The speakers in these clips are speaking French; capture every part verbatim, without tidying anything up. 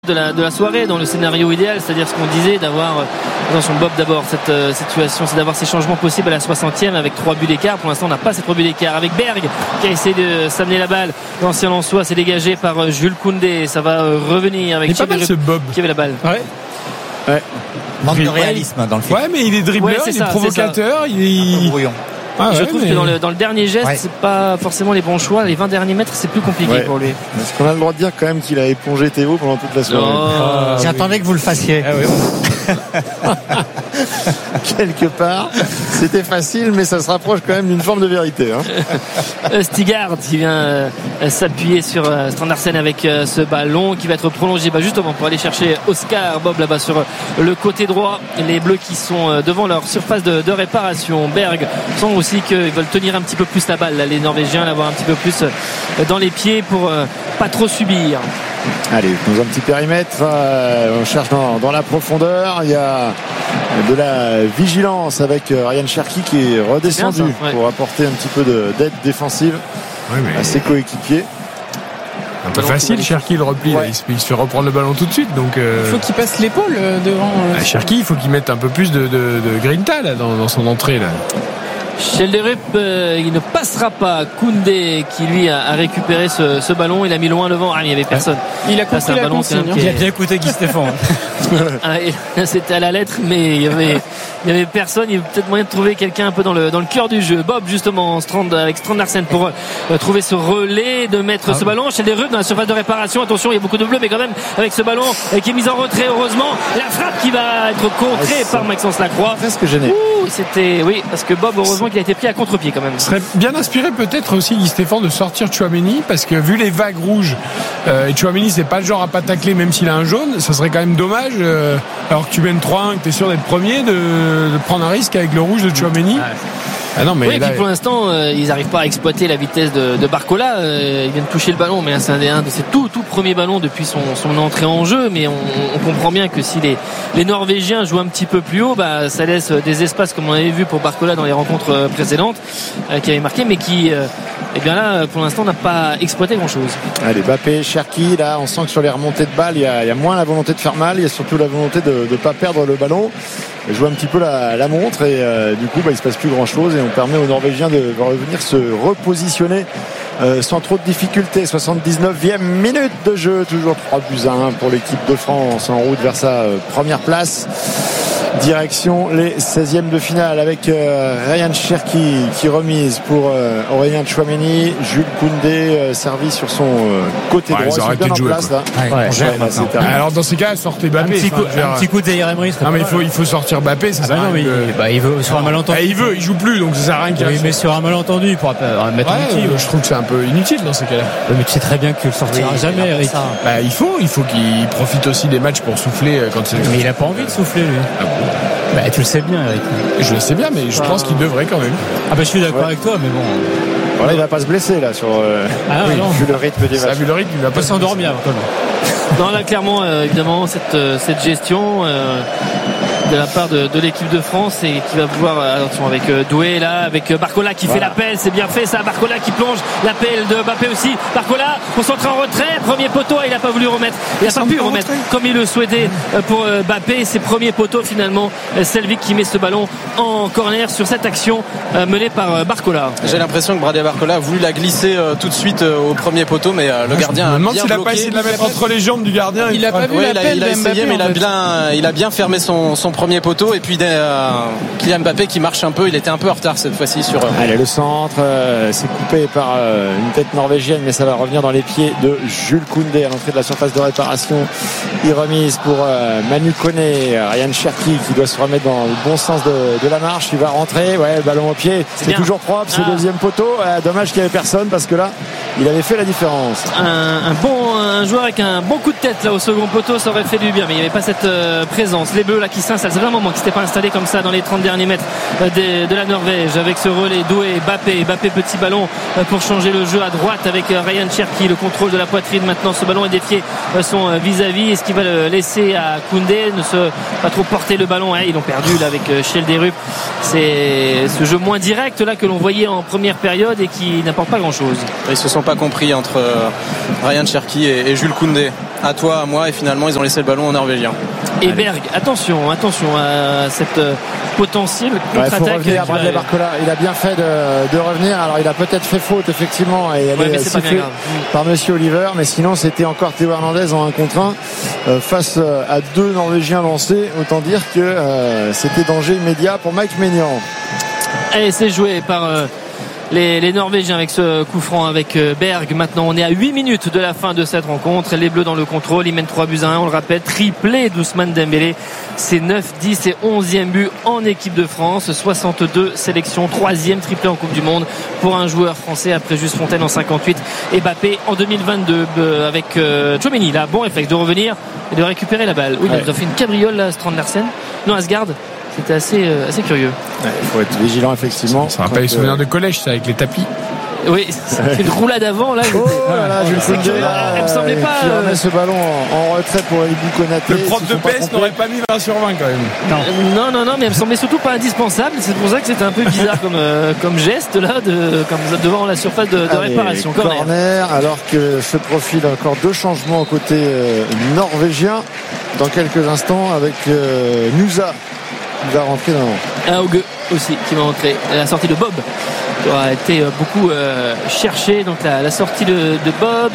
De la, de la soirée dans le scénario idéal, c'est-à-dire ce qu'on disait d'avoir dans son Bob d'abord cette euh, situation, c'est d'avoir ces changements possibles à la soixantième avec trois buts d'écart. Pour l'instant on n'a pas ces trois buts d'écart avec Berg qui a essayé de s'amener la balle. L'ancien Lensois s'est dégagé par euh, Jules Koundé, ça va euh, revenir avec pas mal ce Bob qui avait la balle. Ouais. Ouais. Manque de réalisme dans le film. Ouais, mais il est dribbleur, ouais, il est ça, provocateur, il est brouillon. Ah je ouais, trouve mais... que dans le, dans le dernier geste, ouais. c'est pas forcément les bons choix. Les vingt derniers mètres, c'est plus compliqué ouais. pour lui. Est-ce qu'on a le droit de dire quand même qu'il a épongé Théo pendant toute la soirée? Oh, J'attendais oui. que vous le fassiez. Ah oui. Quelque part, c'était facile, mais ça se rapproche quand même d'une forme de vérité. Hein. Stigard qui vient euh, s'appuyer sur euh, Strandarsen avec euh, ce ballon qui va être prolongé bah, justement pour aller chercher Oscar Bob là-bas sur euh, le côté droit. Les Bleus qui sont euh, devant leur surface de, de réparation. Berg sent aussi qu'ils veulent tenir un petit peu plus la balle là, les Norvégiens, l'avoir un petit peu plus euh, dans les pieds pour euh, pas trop subir. Allez, dans un petit périmètre, euh, on cherche dans, dans la profondeur. Il y a de la vigilance avec Ryan Cherki qui est redescendu bien, ça, ouais. pour apporter un petit peu de, d'aide défensive ouais, mais... à ses coéquipiers. Un peu facile, Cherki le repli, ouais. là. Il, se, il se fait reprendre le ballon tout de suite. Donc, euh... il faut qu'il passe l'épaule euh, devant. Euh, ah, Cherki, il faut qu'il mette un peu plus de, de, de grinta là, dans, dans son entrée là. Schelderup, euh, il ne passera pas. Koundé qui lui a, a récupéré ce, ce ballon, il a mis loin devant. Ah, il n'y avait personne. Il a compris la consigne. Il a bien écouté Guy Stéphane. Ah, c'était à la lettre, mais il y avait, il y avait personne. Il y avait peut-être moyen de trouver quelqu'un un peu dans le dans le cœur du jeu. Bob justement, Strand avec Strandarsen pour euh, trouver ce relais, de mettre ah, ce ballon. Schelderup dans la surface de réparation. Attention, il y a beaucoup de bleu, mais quand même avec ce ballon euh, qui est mis en retrait. Heureusement, la frappe qui va être contrée ah, par Maxence Lacroix. Presque gêné. Ouh, c'était oui, parce que Bob heureusement qu'il a été pris à contre-pied quand même. Ce serait bien inspiré peut-être aussi Guy Stéphane de sortir Tchouaméni, parce que vu les vagues rouges euh, et Tchouaméni c'est pas le genre à pas tacler même s'il a un jaune, ça serait quand même dommage euh, alors que tu mènes trois un, que tu es sûr d'être premier, de, de prendre un risque avec le rouge de Tchouaméni. Ouais. Ah non, mais oui, là, et puis pour l'instant, euh, ils n'arrivent pas à exploiter la vitesse de, de Barcola. Euh, il vient de toucher le ballon, mais c'est un de ses tout, tout premiers ballons depuis son, son entrée en jeu. Mais on, on comprend bien que si les, les Norvégiens jouent un petit peu plus haut, bah, ça laisse des espaces comme on avait vu pour Barcola dans les rencontres précédentes, euh, qui avait marqué, mais qui, euh, eh bien là, pour l'instant, n'a pas exploité grand-chose. Allez, Mbappé, Cherki, là, on sent que sur les remontées de balles, il y a, il y a moins la volonté de faire mal, il y a surtout la volonté de ne pas perdre le ballon. Joue un petit peu la, la montre et euh, du coup bah, il se passe plus grand chose et on permet aux Norvégiens de revenir se repositionner euh, sans trop de difficultés. soixante-dix-neuvième minute de jeu, toujours trois buts à un pour l'équipe de France en route vers sa euh, première place. Direction les seizièmes de finale avec euh, Ryan Cherki qui remise pour euh, Aurélien Tchouaméni. Jules Koundé euh, servi sur son euh, côté ouais, droit. Ils auraient de jouer, place, là. Ouais, ouais, ouais, là, alors dans ces cas, sortez Mbappé. Un petit coup, enfin, un petit coup de Zaïre Emery. Non mais il faut, il faut sortir Mbappé. Ça ah bah non, mais il, bah, il veut sur un malentendu. Ah, il veut, il joue plus, donc ça sert à rien qu'il. Oui, mais sur un malentendu, il pourra pas mettre ouais, un outil. Ouais. Je trouve que c'est un peu inutile dans ces cas-là. Ouais, mais tu sais très bien qu'il ne sortira oui, jamais, Eric. Bah, il faut, il faut qu'il profite aussi des matchs pour souffler quand c'est. Mais il a pas envie de souffler, lui. Ah bon. Bah, tu le sais bien, Eric. Je le sais bien, mais je ah. pense qu'il devrait quand même. Ah bah je suis d'accord ouais. avec toi, mais bon. Voilà, il va pas se blesser là sur. Euh... Ah oui, non. Vu le rythme des matchs. Vu le rythme, il va pas s'endormir. Non, là clairement, euh, évidemment, cette euh, cette gestion. Euh... de la part de, de l'équipe de France et qui va pouvoir attention avec euh, Doué là avec euh, Barcola qui voilà. fait l'appel, c'est bien fait ça, Barcola qui plonge l'appel de Mbappé aussi, Barcola concentré en retrait, premier poteau, il n'a pas voulu remettre, il n'a pas pu remettre comme il le souhaitait euh, pour euh, Mbappé, ses premiers poteaux finalement, euh, Selvik qui met ce ballon en corner sur cette action euh, menée par euh, Barcola. J'ai l'impression que Bradley Barcola a voulu la glisser euh, tout de suite euh, au premier poteau, mais euh, le ah, gardien je me demande a bien s'il bloqué. a pas essayé de la mettre entre les jambes du gardien. Il n'a pas vu oui, l'appel il a, il a essayé, mais il a bien, il a bien fermé son, son premier poteau et puis euh, Kylian Mbappé qui marche un peu, il était un peu en retard cette fois-ci sur. Allez, le centre, euh, c'est coupé par euh, une tête norvégienne, mais ça va revenir dans les pieds de Jules Koundé à l'entrée de la surface de réparation. Il remise pour euh, Manu Koné, Ryan Cherki qui doit se remettre dans le bon sens de, de la marche. Il va rentrer, ouais, le ballon au pied, c'est, c'est toujours propre, c'est ah. deuxième poteau. Euh, dommage qu'il n'y avait personne parce que là, il avait fait la différence. Un, un bon un joueur avec un bon coup de tête là au second poteau, ça aurait fait du bien, mais il n'y avait pas cette euh, présence. Les Bleus là qui s'installent, ça fait un moment qu'ils n'étaient pas installés comme ça dans les trente derniers mètres de, de la Norvège avec ce relais Doué, Mbappé, Mbappé petit ballon pour changer le jeu à droite avec Ryan Cherki, le contrôle de la poitrine maintenant, ce ballon est défié son vis-à-vis, est-ce qu'il va le laisser à Koundé, ne se pas trop porter le ballon, ouais, ils l'ont perdu là avec Schelderup, c'est ce jeu moins direct là que l'on voyait en première période et qui n'apporte pas grand chose. Ils se sont pas compris entre Ryan Cherki et, et Jules Koundé. à toi, à moi, et finalement ils ont laissé le ballon aux Norvégiens. Et Allez. Berg, attention, attention à cette euh, potentielle contre-attaque. Il ouais, faut revenir à Bradley Barcola. Il a bien fait de, de revenir. Alors il a peut-être fait faute effectivement et elle ouais, est sifflée par Monsieur Oliver, mais sinon c'était encore Théo Hernandez en un contre un euh, face à deux Norvégiens lancés. Autant dire que euh, c'était danger immédiat pour Mike Maignan. Et c'est joué par euh, les, les Norvégiens avec ce coup franc avec euh, Berg. Maintenant on est à huit minutes de la fin de cette rencontre. Les Bleus dans le contrôle, ils mènent trois buts à un. On le rappelle, triplé d'Ousmane Dembélé. C'est neuf, dix et onzième but en équipe de France. soixante-deux sélections, troisième triplé en Coupe du Monde pour un joueur français après Juste Fontaine en cinquante-huit et Mbappé en deux mille vingt-deux euh, avec euh, Tchouaméni. Là, bon réflexe de revenir et de récupérer la balle. Oui, ouais. Il a fait une cabriole là, Strand Larsen. Non, Asgard. C'était assez, euh, assez curieux. Il ouais, faut être vigilant effectivement. Ça rappelle les souvenirs de collège, ça, avec les tapis. Oui, c'est une roulade avant là. Oh là là, Jules Koundé, elle me semblait pas. Qui remet ce ballon en, en retrait pour Ibou Konaté. Le prof de P E S n'aurait pas mis vingt sur vingt quand même. Non. non, non, non, mais elle me semblait surtout pas indispensable. C'est pour ça que c'était un peu bizarre comme, euh, comme geste là, de, comme devant la surface de, de Allez, réparation. Corner. corner, alors que se profile encore deux changements côté euh, norvégien dans quelques instants avec euh, Nusa qui va rentrer dans. Un Auge aussi qui va rentrer. La sortie de Bob qui aura été beaucoup euh, cherché, donc la, la sortie de, de Bob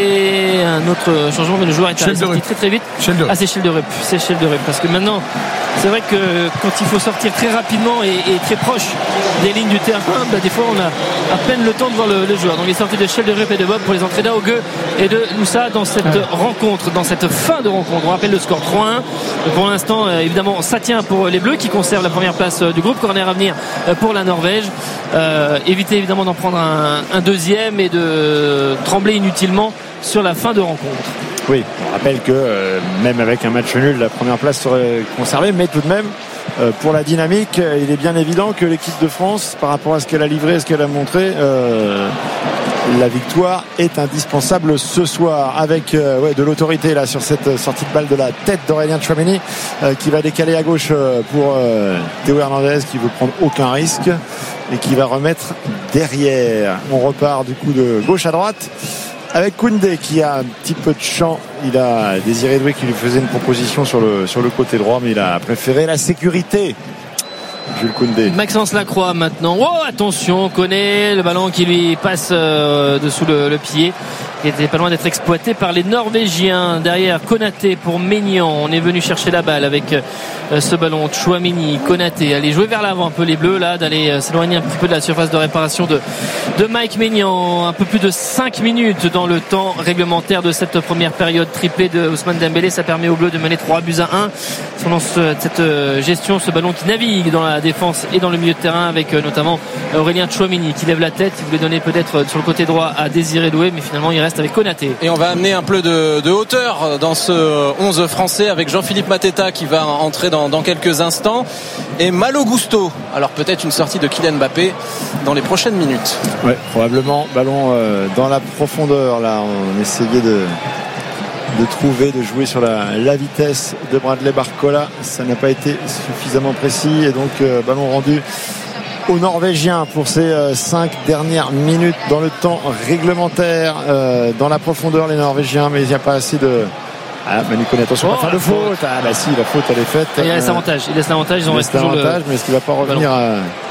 et un autre changement, mais le joueur est sorti très très vite. Ah, c'est Schilderup, c'est Schilderup parce que maintenant c'est vrai que quand il faut sortir très rapidement et, et très proche des lignes du terrain, bah, des fois on a à peine le temps de voir le, le joueur. Donc les sorties de Schilderup et de Bob pour les entrées d'Auge et de Nusa dans cette ouais. rencontre, dans cette fin de rencontre. On rappelle le score trois un. Pour l'instant, euh, évidemment, ça tient pour les Bleus qui conservent la première place euh, du groupe. Corner à venir euh, pour la Norvège. Euh, éviter évidemment d'en prendre un, un deuxième et de trembler inutilement sur la fin de rencontre. Oui, on rappelle que euh, même avec un match nul, la première place serait conservée, mais tout de même, euh, pour la dynamique, euh, il est bien évident que l'équipe de France, par rapport à ce qu'elle a livré, ce qu'elle a montré, euh, la victoire est indispensable ce soir avec euh, ouais, de l'autorité là sur cette sortie de balle de la tête d'Aurélien Tchouaméni euh, qui va décaler à gauche euh, pour euh, Théo Hernandez qui veut prendre aucun risque et qui va remettre derrière. On repart du coup de gauche à droite avec Koundé qui a un petit peu de champ. Il a Désiré Doué qui lui faisait une proposition sur le, sur le côté droit, mais il a préféré la sécurité. Jules Koundé. Maxence Lacroix maintenant. Oh, attention, on connaît le ballon qui lui passe euh, dessous le, le pied. Il était pas loin d'être exploité par les Norvégiens. Derrière, Konaté pour Maignan. On est venu chercher la balle avec euh, ce ballon. Tchouaméni, Konaté. Aller jouer vers l'avant un peu les Bleus là, d'aller euh, s'éloigner un petit peu de la surface de réparation de, de Mike Maignan. Un peu plus de cinq minutes dans le temps réglementaire de cette première période triplée de Ousmane Dembélé. Ça permet aux Bleus de mener trois buts à un. Selon ce, cette euh, gestion, ce ballon qui navigue dans la défense et dans le milieu de terrain avec euh, notamment Aurélien Tchouaméni qui lève la tête. Il voulait donner peut-être sur le côté droit à Désiré Doué, mais finalement il reste avec Konaté. Et on va amener un peu de, de hauteur dans ce onze français avec Jean-Philippe Mateta qui va entrer dans, dans quelques instants et Malo Gusto. Alors peut-être une sortie de Kylian Mbappé dans les prochaines minutes. Ouais, probablement. Ballon euh, dans la profondeur. Là, on essayait de de trouver, de jouer sur la, la vitesse de Bradley Barcola. Ça n'a pas été suffisamment précis et donc euh, ballon rendu aux Norvégiens pour ces euh, cinq dernières minutes dans le temps réglementaire euh, dans la profondeur les Norvégiens, mais il n'y a pas assez de ah Manu Koné, attention, oh, pas faire de faute. faute ah bah si, la faute elle est faite. Il laisse l'avantage, il laisse l'avantage, ils ont resté toujours l'avantage, le... mais est-ce qu'il va pas revenir à,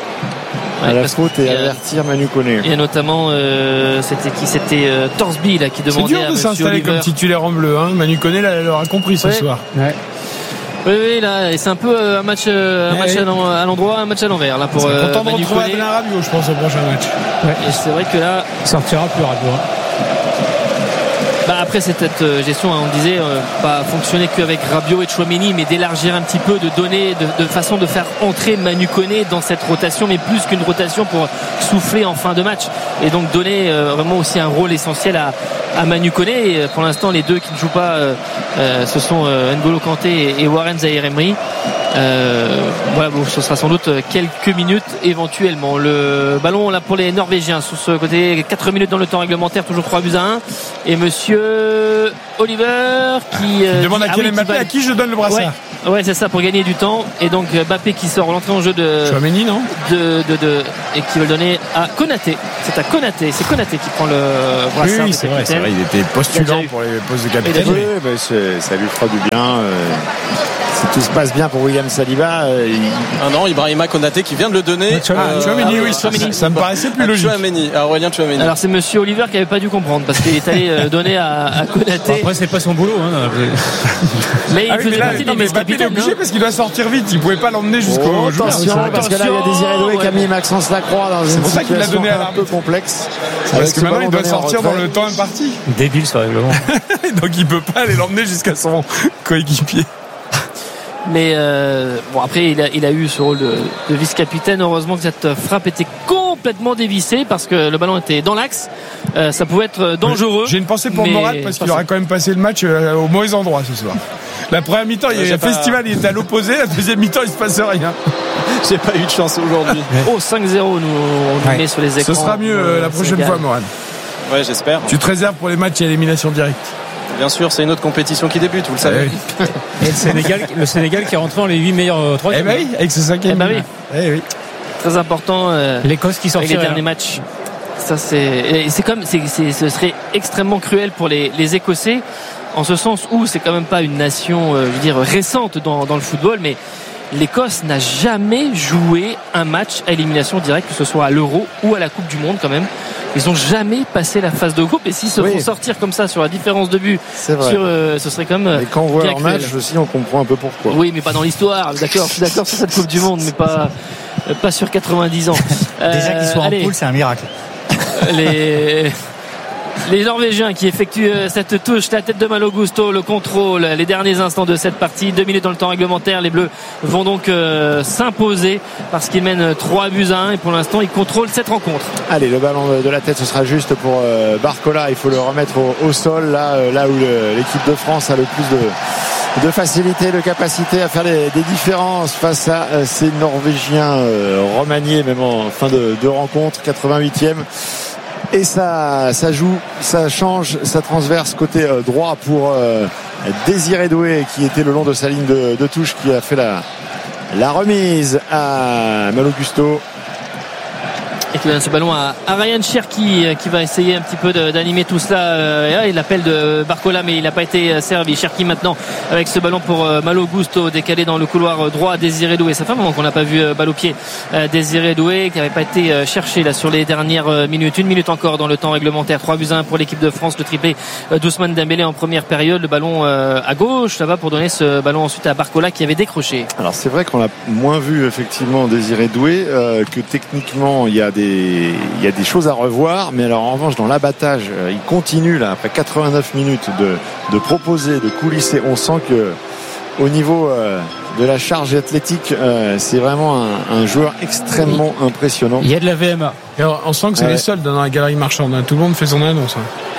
à ouais, la faute et a... avertir Manu Koné? Et notamment euh, c'était qui c'était euh, Torsby là qui demandait c'est dur à de s'installer comme titulaire en bleu, hein. Manu Koné l'aura compris ce ouais. soir. Ouais. Oui, oui, là, c'est un peu un match, un match à l'endroit, un match à l'envers là pour euh, content de retrouver Adrien Rabiot, je pense, au prochain match. Ouais. Et c'est vrai que là, il sortira plus Rabiot. Bah après cette gestion, hein, on disait euh, pas fonctionner qu'avec Rabiot et Tchouaméni, mais d'élargir un petit peu, de donner, de, de façon de faire entrer Manu Koné dans cette rotation, mais plus qu'une rotation pour souffler en fin de match et donc donner euh, vraiment aussi un rôle essentiel à, à Manu Koné. Et pour l'instant, les deux qui ne jouent pas, euh, euh, ce sont euh, N'Golo Kanté et, et Warren Zaïre-Emery. Euh, voilà, bon, ce sera sans doute quelques minutes éventuellement. Le ballon là pour les Norvégiens sous ce côté, quatre minutes dans le temps réglementaire, toujours trois buts à un. Et monsieur Oliver qui euh, demande à, ah oui, Mbappé, à qui je donne le brassard. Ouais. Ouais, c'est ça, pour gagner du temps. Et donc Mbappé qui sort l'entrée en jeu de Chouameni, non de, de, de et qui va le donner à Konaté. C'est à Konaté, c'est Konaté qui prend le brassard. Oui, de c'est vrai, c'est capitaine. vrai, il était postulant Il a pour les postes de Il a capitaine. joué. Oui, bah, c'est- ça lui fera du bien. euh, si tout se passe bien pour William Saliba, euh, il- Ah non, Ibrahima Konaté qui vient de le donner. Ah, Chouameni, oui, à- ça, Chouameni. ça me paraissait plus à logique. Chouameni, à Aurélien Chouameni. Alors c'est Monsieur Oliver qui avait pas dû comprendre parce qu'il est allé euh, donner à, à Konaté. Après, c'est pas son boulot. Hein. Mais il Ah oui, faisait mais là, partie non, des mais Mbappé il est vice-capitaines. obligé hein. parce qu'il doit sortir vite. Il pouvait pas l'emmener jusqu'au Oh, joueur. attention, parce que là il y a Désiré Doué qui a mis Maxence Lacroix dans une pour ça qu'il l'a situation donné à un peu l'arbitre. complexe. Parce Avec que ce maintenant ballon il doit donné en sortir dans retrait. le temps imparti. Débile ce règlement. Donc il peut pas aller l'emmener jusqu'à son coéquipier. Mais euh, bon après il a, il a eu ce rôle de, de vice-capitaine. Heureusement que cette frappe était complètement dévissée parce que le ballon était dans l'axe. Euh, ça pouvait être dangereux. J'ai une pensée pour mais Morad parce qu'il pas aura quand même passé le match euh, au mauvais endroit ce soir. La première mi-temps, il y a J'ai le pas- festival, il était à l'opposé. La deuxième mi-temps, il se passe rien. J'ai pas eu de chance aujourd'hui. Oh cinq zéro nous on nous Ouais. met sur les écrans. Ce sera mieux euh, la Euh, prochaine Sénégal. fois, Morad. Ouais, j'espère. Tu te réserves pour les matchs à élimination directe. Bien sûr, c'est une autre compétition qui débute, vous le savez. Eh oui. Et le Sénégal, le Sénégal qui est rentré dans les huit meilleurs euh, Eh troisième. ben oui, avec ce cinquième. Eh ben oui. but. Eh oui. Très important. euh, L'Écosse qui avec les sortirait. derniers matchs. Ça c'est et c'est comme c'est, c'est ce serait extrêmement cruel pour les, les Écossais en ce sens où c'est quand même pas une nation euh, je veux dire récente dans, dans le football mais l'Écosse n'a jamais joué un match à élimination directe que ce soit à l'Euro ou à la Coupe du Monde quand même. Ils ont jamais passé la phase de groupe et s'ils se Oui. font sortir comme ça sur la différence de but C'est vrai. sur euh, ce serait quand même Et quand on voit bien leur cruel. match aussi, on comprend un peu pourquoi. Oui, mais pas dans l'histoire. D'accord, je suis d'accord sur cette Coupe du Monde, mais pas pas sur quatre-vingt-dix ans. Déjà qu'il soit Euh, en allez. poule, c'est un miracle. les les Norvégiens qui effectuent cette touche, la tête de Malo Gusto, le contrôle, les derniers instants de cette partie, deux minutes dans le temps réglementaire, les Bleus vont donc euh, s'imposer parce qu'ils mènent trois buts à un et pour l'instant ils contrôlent cette rencontre. Allez, le ballon de la tête, ce sera juste pour euh, Barcola. Il faut le remettre au, au sol, là, euh, là où le- l'équipe de France a le plus de, de facilité, de capacité à faire des, des différences face à euh, ces Norvégiens euh, remaniés, même en fin de, de rencontre, quatre-vingt-huitième. Et ça, ça joue, ça change, ça transverse côté euh, droit pour euh, Désiré Doué qui était le long de sa ligne de, de touche, qui a fait la, la remise à Malo Gusto. Et qui donne ce ballon à, à Ryan Cherki qui va essayer un petit peu de, d'animer tout cela. Euh, et là, il appelle de Barcola mais il n'a pas été servi. Cherki maintenant avec ce ballon pour euh, Malo Gusto décalé dans le couloir droit. Désiré Doué. Ça fait un moment qu'on n'a pas vu euh, balle au pied. Euh, Désiré Doué qui n'avait pas été euh, cherché là sur les dernières euh, minutes. Une minute encore dans le temps réglementaire. trois buts à un pour l'équipe de France. Le triplé euh, d'Ousmane Dembélé en première période. Le ballon euh, à gauche. Ça va pour donner ce ballon ensuite à Barcola qui avait décroché. Alors c'est vrai qu'on l'a moins vu effectivement Désiré Doué, euh, que techniquement il y a des il y a des choses à revoir, mais alors en revanche dans l'abattage euh, il continue là après quatre-vingt-neuf minutes de, de proposer, de coulisser. On sent que au niveau euh, de la charge athlétique euh, c'est vraiment un, un joueur extrêmement impressionnant. Il y a de la V M A. Et on on sent que c'est Ouais. les soldes dans la galerie marchande. Tout le monde fait son annonce.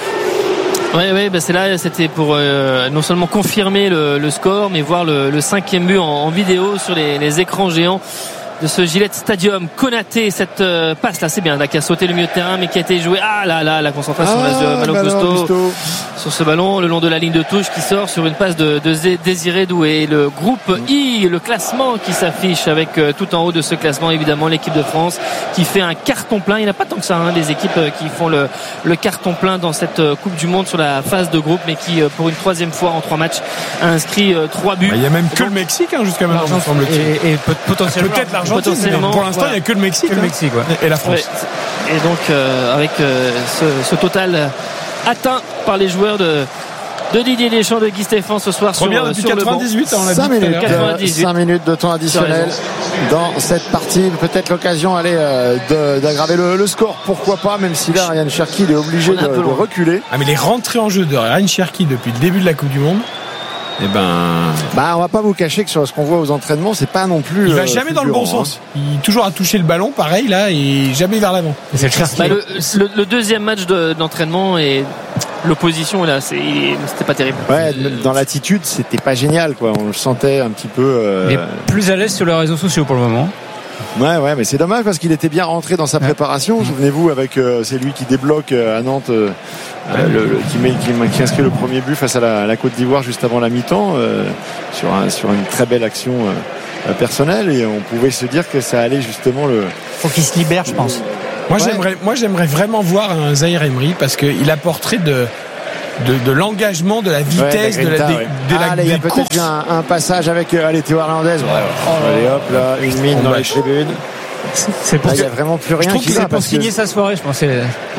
hein. Oui, oui, bah c'est là, c'était pour euh, non seulement confirmer le, le score, mais voir le, le cinquième but en, en vidéo sur les, les écrans géants de ce Gillette Stadium. Konaté, cette euh, passe là, c'est bien, là, qui a sauté le milieu de terrain, mais qui a été joué. Ah là là, la concentration là, de Malo Malo Gusto Gusto. sur ce ballon, le long de la ligne de touche qui sort sur une passe de, de Zé- Désiré Doué. Le groupe I, le classement qui s'affiche avec euh, tout en haut de ce classement, évidemment, l'équipe de France qui fait un carton plein. Il n'y en a pas tant que ça, hein, des équipes euh, qui font le, le carton plein dans cette euh, Coupe du Monde sur la phase de groupe, mais qui, euh, pour une troisième fois en trois matchs, a inscrit euh, trois buts. Bah, il y a même que le Mexique hein, jusqu'à maintenant, me semble-t-il. Et, et peut- potentiellement. Peut-être l'Argentine, mais potentiellement, pour l'instant, il voilà. n'y a que le Mexique. Que le hein. Mexique, ouais. Et la France. Ouais. Et donc euh, avec euh, ce, ce total atteint par les joueurs de, de Didier Deschamps, de Guy Stéphane ce soir sur, Première depuis sur le banc. quatre-vingt-dix-huit, on l'a dit cinq tout à minutes, l'heure. quatre-vingt-dix-huit. cinq minutes de temps additionnel dans cette partie. Peut-être l'occasion allez, euh, de- d'aggraver le, le score, pourquoi pas, même si là Ryan Cherki il est obligé On est un de, peu de loin. reculer. Ah mais les rentrées en jeu de Ryan Cherki depuis le début de la Coupe du Monde, eh ben, Bah on va pas vous cacher que sur ce qu'on voit aux entraînements c'est pas non plus. il va euh, jamais dans le bon fulgurant, sens. Il toujours à toucher le ballon, pareil là, et jamais vers l'avant. Et c'est le Cherki. Bah, le, le- le deuxième match de- d'entraînement et l'opposition là, c'est, c'était pas terrible. hein. Ouais, dans l'attitude c'était pas génial quoi. On le sentait un petit peu. euh, Il est plus à l'aise sur les réseaux sociaux pour le moment. Ouais, ouais, mais c'est dommage parce qu'il était bien rentré dans sa préparation. Ouais. Souvenez-vous, avec euh, c'est lui qui débloque euh, à Nantes, euh, euh, le, le, qui, met, qui, qui inscrit le premier but face à la, à la Côte d'Ivoire juste avant la mi-temps euh, sur, un, sur une très belle action euh, personnelle. Et on pouvait se dire que ça allait justement le. Faut qu'il se libère, je pense. Moi, ouais. j'aimerais, moi, j'aimerais vraiment voir un Zahir Emery parce qu'il apporterait de. De, de l'engagement, de la vitesse, ouais, de la, ouais. de la, ah, allez, il y a peut-être un, un passage avec euh, allez, Théo Hernandez. Ouais. Oh, allez hop là, une mine dans les tribunes. C'est pour il n'y a vraiment plus rien qui va. C'est pour signer que... sa soirée, je pensais.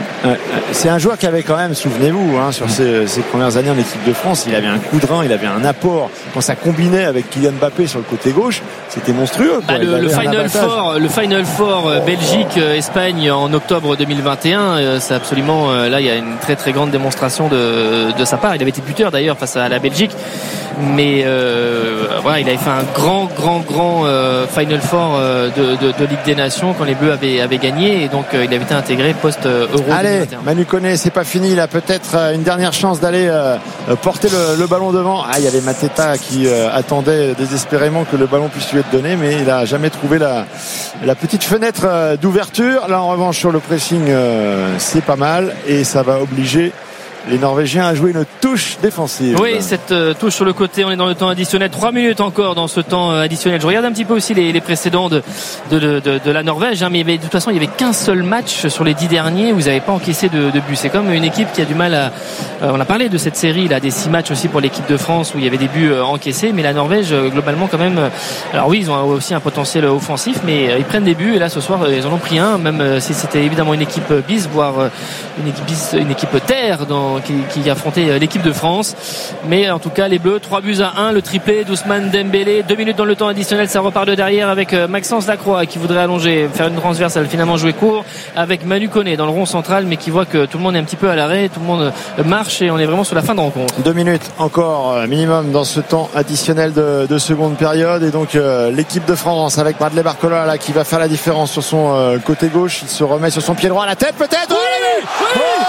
C'est un joueur qui avait quand même, souvenez-vous, hein, sur ses, ses premières années en équipe de France, il avait un coup de rein, il avait un apport. Quand ça combinait avec Kylian Mbappé sur le côté gauche, c'était monstrueux. Bah, le, le, final four, le Final Four euh, Belgique-Espagne en octobre deux mille vingt et un, euh, c'est absolument, euh, là il y a une très très grande démonstration de, de sa part. Il avait été buteur d'ailleurs face à la Belgique. Mais euh, voilà, il avait fait un grand, grand, grand euh, Final Four euh, de, de, de Ligue des Nations quand les Bleus avaient, avaient gagné et donc euh, il avait été intégré post-Euro. Allez, Manu Koné, c'est pas fini, il a peut-être une dernière chance d'aller euh, porter le, le ballon devant. Ah, il y avait Mateta qui euh, attendait désespérément que le ballon puisse lui être donné, mais il a jamais trouvé la, la petite fenêtre euh, d'ouverture. Là, en revanche, sur le pressing, euh, c'est pas mal et ça va obliger les Norvégiens à jouer une touche défensive. Oui, cette euh, touche sur le côté, on est dans le temps additionnel. Trois minutes encore dans ce temps euh, additionnel. Je regarde un petit peu aussi les, les précédents de, de, de, de la Norvège, hein, mais, mais de toute façon, il n'y avait qu'un seul match sur les dix derniers où vous n'avez pas encaissé de, de but. C'est comme une équipe qui a du mal à... Euh, on a parlé de cette série, là, des six matchs aussi pour l'équipe de France où il y avait des buts euh, encaissés, mais la Norvège, euh, globalement, quand même... Euh, alors oui, ils ont aussi un potentiel offensif, mais euh, ils prennent des buts, et là, ce soir, euh, ils en ont pris un, même euh, si c'était évidemment une équipe bis, voire euh, une équipe bis, une équipe terre dans, qui, qui affrontait l'équipe de France, mais en tout cas les Bleus, trois buts à un, le triplé d'Ousmane Dembélé, deux minutes dans le temps additionnel, ça repart de derrière avec Maxence Lacroix qui voudrait allonger, faire une transversale, finalement jouer court avec Manu Koné dans le rond central, mais qui voit que tout le monde est un petit peu à l'arrêt, tout le monde marche et on est vraiment sur la fin de rencontre. Deux minutes encore minimum dans ce temps additionnel de, de seconde période, et donc euh, l'équipe de France avec Bradley Barcola là qui va faire la différence sur son euh, côté gauche. Il se remet sur son pied droit à la tête peut-être. Oui, oui, oui. Oh,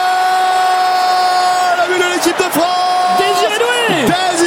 l'équipe de France, Désiré Doué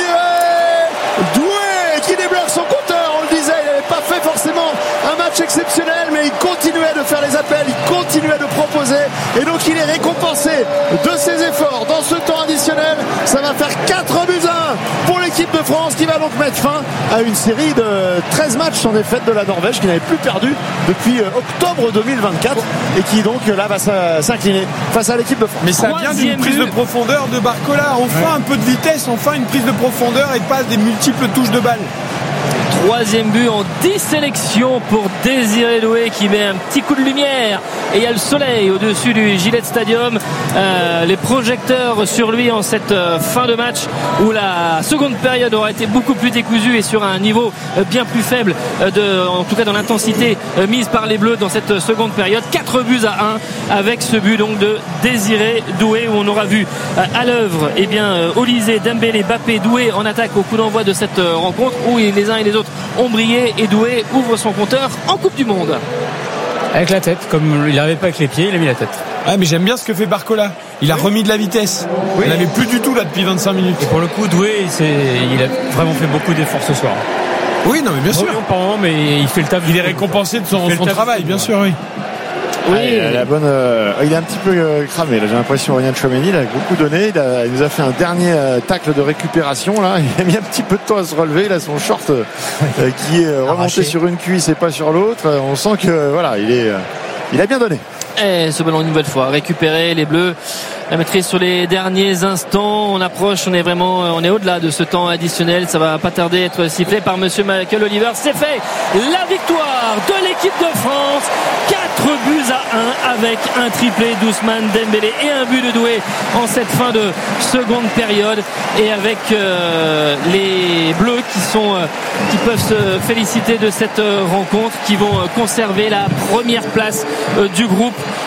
Désiré Doué qui débloque son compteur. On le disait, il n'avait pas fait forcément un match exceptionnel, mais il continuait de faire les appels, il continuait de proposer, et donc il est récompensé de ses efforts dans ce temps additionnel. Ça va faire quatre buts à un pour l'équipe de France qui va donc mettre fin à une série de treize matchs sans défaite de la Norvège qui n'avait plus perdu depuis octobre deux mille vingt-quatre et qui donc là va s'incliner face à l'équipe de France. Mais ça vient d'une prise de profondeur de Barcola. Enfin ouais. un peu de vitesse, enfin une prise de profondeur et pas des multiples touches de balle. Troisième but en dix sélections pour Désiré Doué qui met un petit coup de lumière, et il y a le soleil au-dessus du Gillette Stadium, euh, les projecteurs sur lui en cette euh, fin de match où la seconde période aura été beaucoup plus décousue et sur un niveau euh, bien plus faible, euh, de, en tout cas dans l'intensité euh, mise par les Bleus dans cette seconde période. Quatre buts à un avec ce but donc de Désiré Doué, où on aura vu euh, à l'œuvre eh bien euh, Olysée, Dembélé, Mbappé, Doué en attaque au coup d'envoi de cette euh, rencontre où les uns et les autres ont brillé, et Doué ouvre son compteur en Coupe du Monde. Avec la tête, comme il n'arrivait pas avec les pieds, il a mis la tête. Ah, mais j'aime bien ce que fait Barcola. Il a oui. remis de la vitesse. Oui. Il n'avait plus du tout là depuis vingt-cinq minutes. Et pour le coup, Doué, il a vraiment fait beaucoup d'efforts ce soir. Oui, non, mais bien sûr. Par moment, mais il fait le taf. Il est récompensé de son, son travail, bien sûr, oui. Oui, ah, la bonne, euh, il est un petit peu euh, cramé. Là, j'ai l'impression. Ryan Tchouaméni, il a beaucoup donné. Il, a, il nous a fait un dernier euh, tacle de récupération. Là, il a mis un petit peu de temps à se relever. Il a son short euh, qui est remonté Arraché. sur une cuisse et pas sur l'autre. On sent que voilà, il est, euh, il a bien donné. Et ce ballon une nouvelle fois récupéré, les Bleus la maîtrise sur les derniers instants. On approche, on est vraiment, on est au-delà de ce temps additionnel. Ça va pas tarder à être sifflé par monsieur Michael Oliver. C'est fait, la victoire de l'équipe de France. Quatre buts à un avec un triplé d'Ousmane Dembélé et un but de Doué en cette fin de seconde période, et avec euh, les Bleus qui sont euh, qui peuvent se féliciter de cette euh, rencontre, qui vont euh, conserver la première place euh, du groupe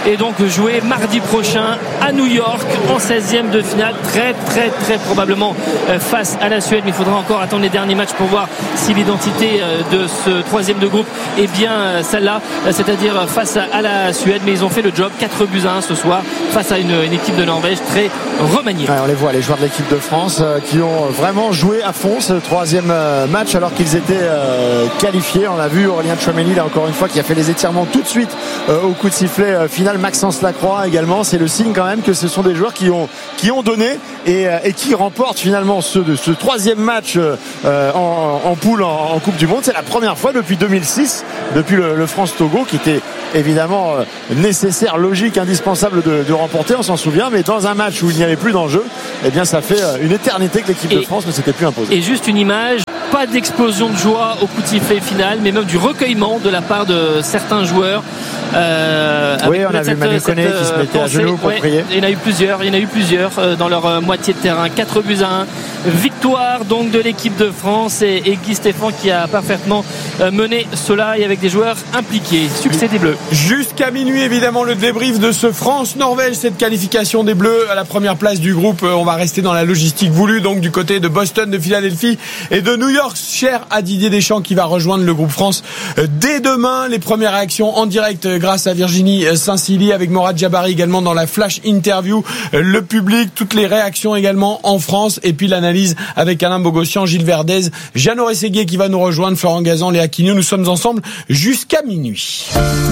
et donc jouer mardi prochain à New York en seizième de finale, très très très probablement face à la Suède. Mais il faudra encore attendre les derniers matchs pour voir si l'identité de ce troisième de groupe est bien celle-là, c'est-à-dire face à la Suède. Mais ils ont fait le job, quatre buts à un ce soir face à une, une équipe de Norvège très remaniée. Ouais, on les voit, les joueurs de l'équipe de France euh, qui ont vraiment joué à fond ce troisième euh, match alors qu'ils étaient euh, qualifiés. On a vu Aurélien Tchouaméni là encore une fois qui a fait les étirements tout de suite euh, au coup de sifflet euh, final. Maxence Lacroix également, c'est le signe quand même que ce sont des joueurs qui ont qui ont donné et, euh, et qui remportent finalement ce, de, ce troisième match euh, en, en poule en, en Coupe du Monde. C'est la première fois depuis deux mille six, depuis le, le France-Togo, qui était évidemment euh, nécessaire, logique, indispensable de, de remporter, on s'en souvient, mais dans un match où il n'y avait plus d'enjeu, eh bien ça fait euh, une éternité que l'équipe et, de France ne s'était plus imposée. Et juste une image, pas d'explosion de joie au coup de sifflet final, mais même du recueillement de la part de certains joueurs. Euh, oui, on a vu Manu Koné qui se mettait à genoux pour ouais, prier. Il y en a eu plusieurs, il y en a eu plusieurs euh, dans leur euh, moitié de terrain. quatre buts à un. Victoire donc de l'équipe de France et, et Guy Stéphane qui a parfaitement euh, mené cela et avec des joueurs impliqués. Succès des Bleus. Jusqu'à minuit, évidemment, le débrief de ce France-Norvège, cette qualification des Bleus à la première place du groupe. On va rester dans la logistique voulue, donc du côté de Boston, de Philadelphie et de New York. Cher à Didier Deschamps qui va rejoindre le groupe France dès demain. Les premières réactions en direct grâce à Virginie Saint-Silly avec Morad Jabari également dans la flash interview. Le public, toutes les réactions également en France et puis l'analyse avec Alain Bogossian, Gilles Verdez, Jeannot Rességuier qui va nous rejoindre, Florent Gazan, Léa Quignou. Nous sommes ensemble jusqu'à minuit.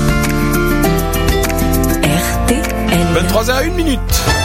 R T L. vingt-trois heures une minute.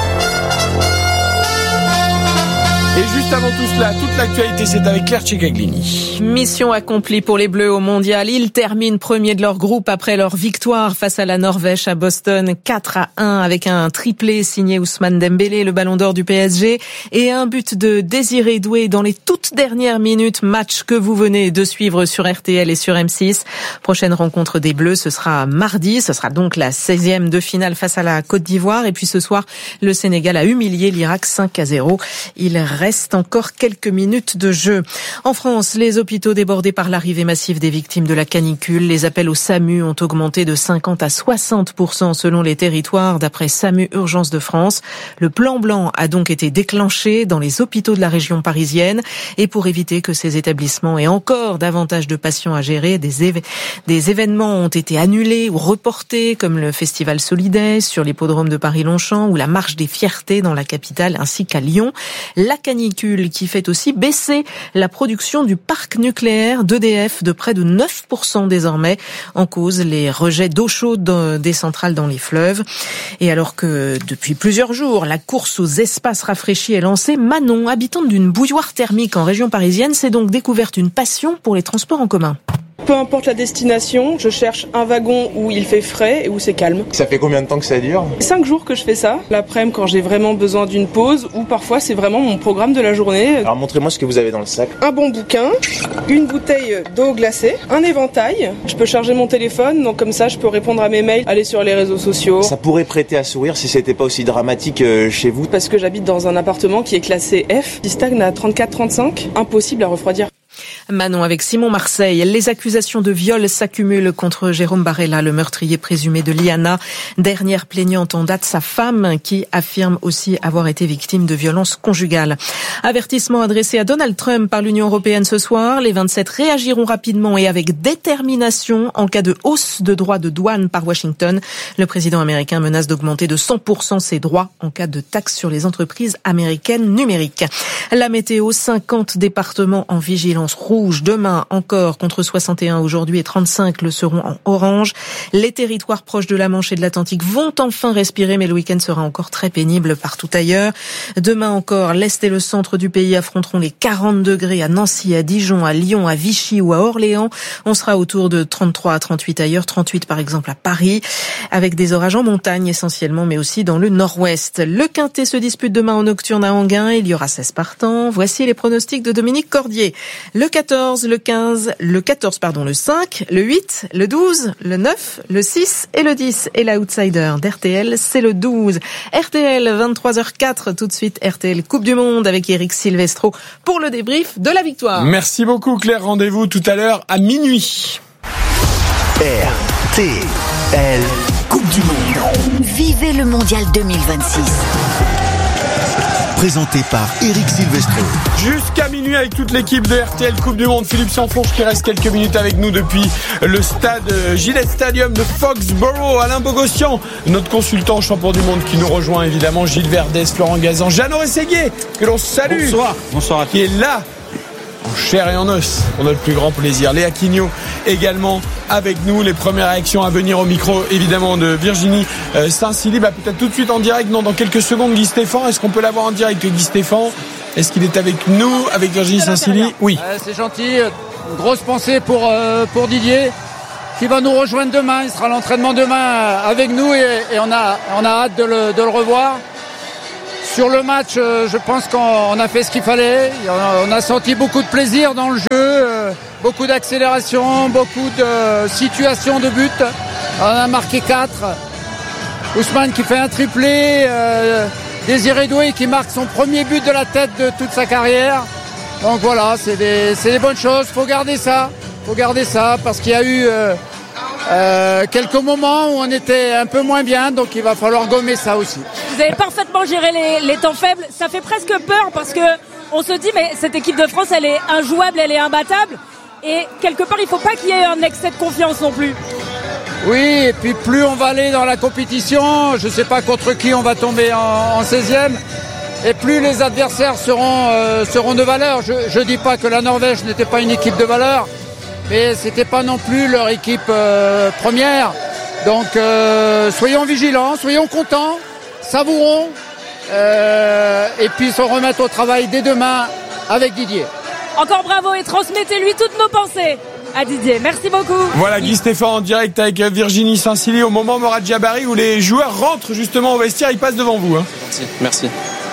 Et juste avant tout cela, toute l'actualité, c'est avec Claire Cecaglini. Mission accomplie pour les Bleus au Mondial. Ils terminent premier de leur groupe après leur victoire face à la Norvège à Boston, quatre à un, avec un triplé signé Ousmane Dembélé, le ballon d'or du P S G, et un but de Désiré Doué dans les toutes dernières minutes. Match que vous venez de suivre sur R T L et sur M six. Prochaine rencontre des Bleus, ce sera mardi. Ce sera donc la seizième de finale face à la Côte d'Ivoire. Et puis ce soir, le Sénégal a humilié l'Irak cinq à zéro. Il reste encore quelques minutes de jeu. En France, les hôpitaux débordés par l'arrivée massive des victimes de la canicule. Les appels au SAMU ont augmenté de cinquante à soixante pour cent selon les territoires, d'après SAMU Urgences de France. Le plan blanc a donc été déclenché dans les hôpitaux de la région parisienne. Et pour éviter que ces établissements aient encore davantage de patients à gérer, des, éve- des événements ont été annulés ou reportés, comme le Festival Solidaire sur l'hippodrome de Paris-Longchamp ou la Marche des Fiertés dans la capitale ainsi qu'à Lyon. La canicule qui fait aussi baisser la production du parc nucléaire d'E D F de près de neuf pour cent désormais, en cause les rejets d'eau chaude des centrales dans les fleuves. Et alors que depuis plusieurs jours, la course aux espaces rafraîchis est lancée, Manon, habitante d'une bouilloire thermique en région parisienne, s'est donc découverte une passion pour les transports en commun. Peu importe la destination, je cherche un wagon où il fait frais et où c'est calme. Ça fait combien de temps que ça dure ? Cinq jours que je fais ça. L'après-midi quand j'ai vraiment besoin d'une pause ou parfois c'est vraiment mon programme de la journée. Alors montrez-moi ce que vous avez dans le sac. Un bon bouquin, une bouteille d'eau glacée, un éventail. Je peux charger mon téléphone, donc comme ça je peux répondre à mes mails, aller sur les réseaux sociaux. Ça pourrait prêter à sourire si c'était pas aussi dramatique euh, chez vous. Parce que j'habite dans un appartement qui est classé F, qui stagne à trente-quatre trente-cinq. Impossible à refroidir. Manon avec Simon Marseille. Les accusations de viol s'accumulent contre Jérôme Barella, le meurtrier présumé de Liana. Dernière plaignante en date, sa femme, qui affirme aussi avoir été victime de violences conjugales. Avertissement adressé à Donald Trump par l'Union européenne ce soir. Les vingt-sept réagiront rapidement et avec détermination en cas de hausse de droits de douane par Washington. Le président américain menace d'augmenter de cent pour cent ses droits en cas de taxe sur les entreprises américaines numériques. La météo, cinquante départements en vigilance rouge demain encore contre soixante et un aujourd'hui et trente-cinq le seront en orange. Les territoires proches de la Manche et de l'Atlantique vont enfin respirer, mais le week-end sera encore très pénible partout ailleurs. Demain encore, l'Est et le centre du pays affronteront les quarante degrés à Nancy, à Dijon, à Lyon, à Vichy ou à Orléans. On sera autour de trente-trois à trente-huit ailleurs, trente-huit par exemple à Paris, avec des orages en montagne essentiellement, mais aussi dans le nord-ouest. Le Quintet se dispute demain en nocturne à Enghien. Il y aura seize partants. Voici les pronostics de Dominique Cordier. Le quatorze, le quinze, le quatorze, pardon, le cinq, le huit, le douze, le neuf, le six et le dix. Et l'outsider d'R T L, c'est le douze. R T L, vingt-trois heures quatre, tout de suite R T L Coupe du Monde avec Eric Silvestro pour le débrief de la victoire. Merci beaucoup Claire, rendez-vous tout à l'heure à minuit. R T L, Coupe du Monde. Vivez le Mondial deux mille vingt-six. Présenté par Eric Silvestro. Jusqu'à minuit avec toute l'équipe de R T L Coupe du Monde. Philippe Sansfourche qui reste quelques minutes avec nous depuis le stade Gillette Stadium de Foxborough. Alain Bogossian, notre consultant champion du monde qui nous rejoint évidemment. Gilles Verdès, Florent Gazan, Jeannot Rességuier que l'on salue. Bonsoir. Bonsoir à tous. Qui est là en chair et en os pour notre plus grand plaisir. Léa Quignot également avec nous. Les premières réactions à venir au micro évidemment de Virginie euh, Saint-Silly. Bah, peut-être tout de suite en direct, non, dans quelques secondes. Guy Stéphane, est-ce qu'on peut l'avoir en direct, Guy Stéphane? Est-ce qu'il est avec nous, avec Virginie Saint-Silly? Oui. Euh, c'est gentil. Une grosse pensée pour, euh, pour Didier qui va nous rejoindre demain. Il sera à l'entraînement demain avec nous et, et on, a, on a hâte de le, de le revoir. Sur le match, je pense qu'on a fait ce qu'il fallait. On a senti beaucoup de plaisir dans le jeu, beaucoup d'accélération, beaucoup de situations de but. On a marqué quatre. Ousmane qui fait un triplé. Désiré Doué qui marque son premier but de la tête de toute sa carrière. Donc voilà, c'est des, c'est des bonnes choses. Faut garder ça. Faut garder ça parce qu'il y a eu euh, euh, quelques moments où on était un peu moins bien. Donc il va falloir gommer ça aussi. Vous avez parfaitement géré les, les temps faibles. Ça fait presque peur parce que on se dit mais cette équipe de France elle est injouable, elle est imbattable. Et quelque part il ne faut pas qu'il y ait un excès de confiance non plus. Oui, et puis plus on va aller dans la compétition, je ne sais pas contre qui on va tomber en, en seizième, et plus les adversaires seront, euh, seront de valeur. Je ne dis pas que la Norvège n'était pas une équipe de valeur, mais ce n'était pas non plus leur équipe euh, première. Donc euh, soyons vigilants, soyons contents. Savourons euh, et puis se remettre au travail dès demain avec Didier. Encore bravo et transmettez-lui toutes nos pensées à Didier. Merci beaucoup. Voilà Guy Stéphane en direct avec Virginie Saint-Silly au moment Morad Jabari où les joueurs rentrent justement au vestiaire, ils passent devant vous. Hein. Merci, merci.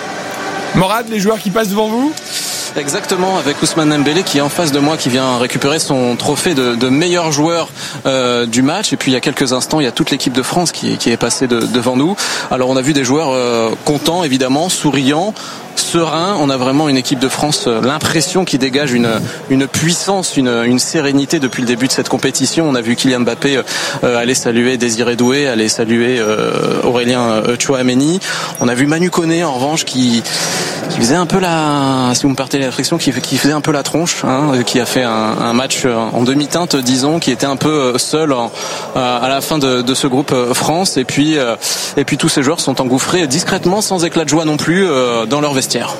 Morad, les joueurs qui passent devant vous? Exactement, avec Ousmane Dembélé qui est en face de moi, qui vient récupérer son trophée de, de meilleur joueur euh, du match. Et puis il y a quelques instants, il y a toute l'équipe de France qui, qui est passée de, devant nous. Alors on a vu des joueurs euh, contents, évidemment, souriants, sereins. On a vraiment une équipe de France, euh, l'impression qui dégage une, une puissance, une, une sérénité depuis le début de cette compétition. On a vu Kylian Mbappé euh, aller saluer Désiré Doué, aller saluer euh, Aurélien euh, Tchouaméni. On a vu Manu Koné en revanche qui, qui faisait un peu la, si vous me partez la friction, qui, qui faisait un peu la tronche, hein, qui a fait un, un match en demi-teinte, disons, qui était un peu seul en, à la fin de, de ce groupe France. Et puis, et puis tous ces joueurs sont engouffrés discrètement, sans éclat de joie non plus, dans leur vestiaire.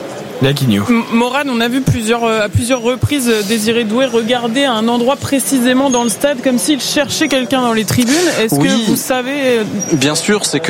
Morane, on a vu plusieurs, à plusieurs reprises Désiré Doué regarder à un endroit précisément dans le stade comme s'il cherchait quelqu'un dans les tribunes. Est-ce oui, que vous savez... Bien sûr, c'est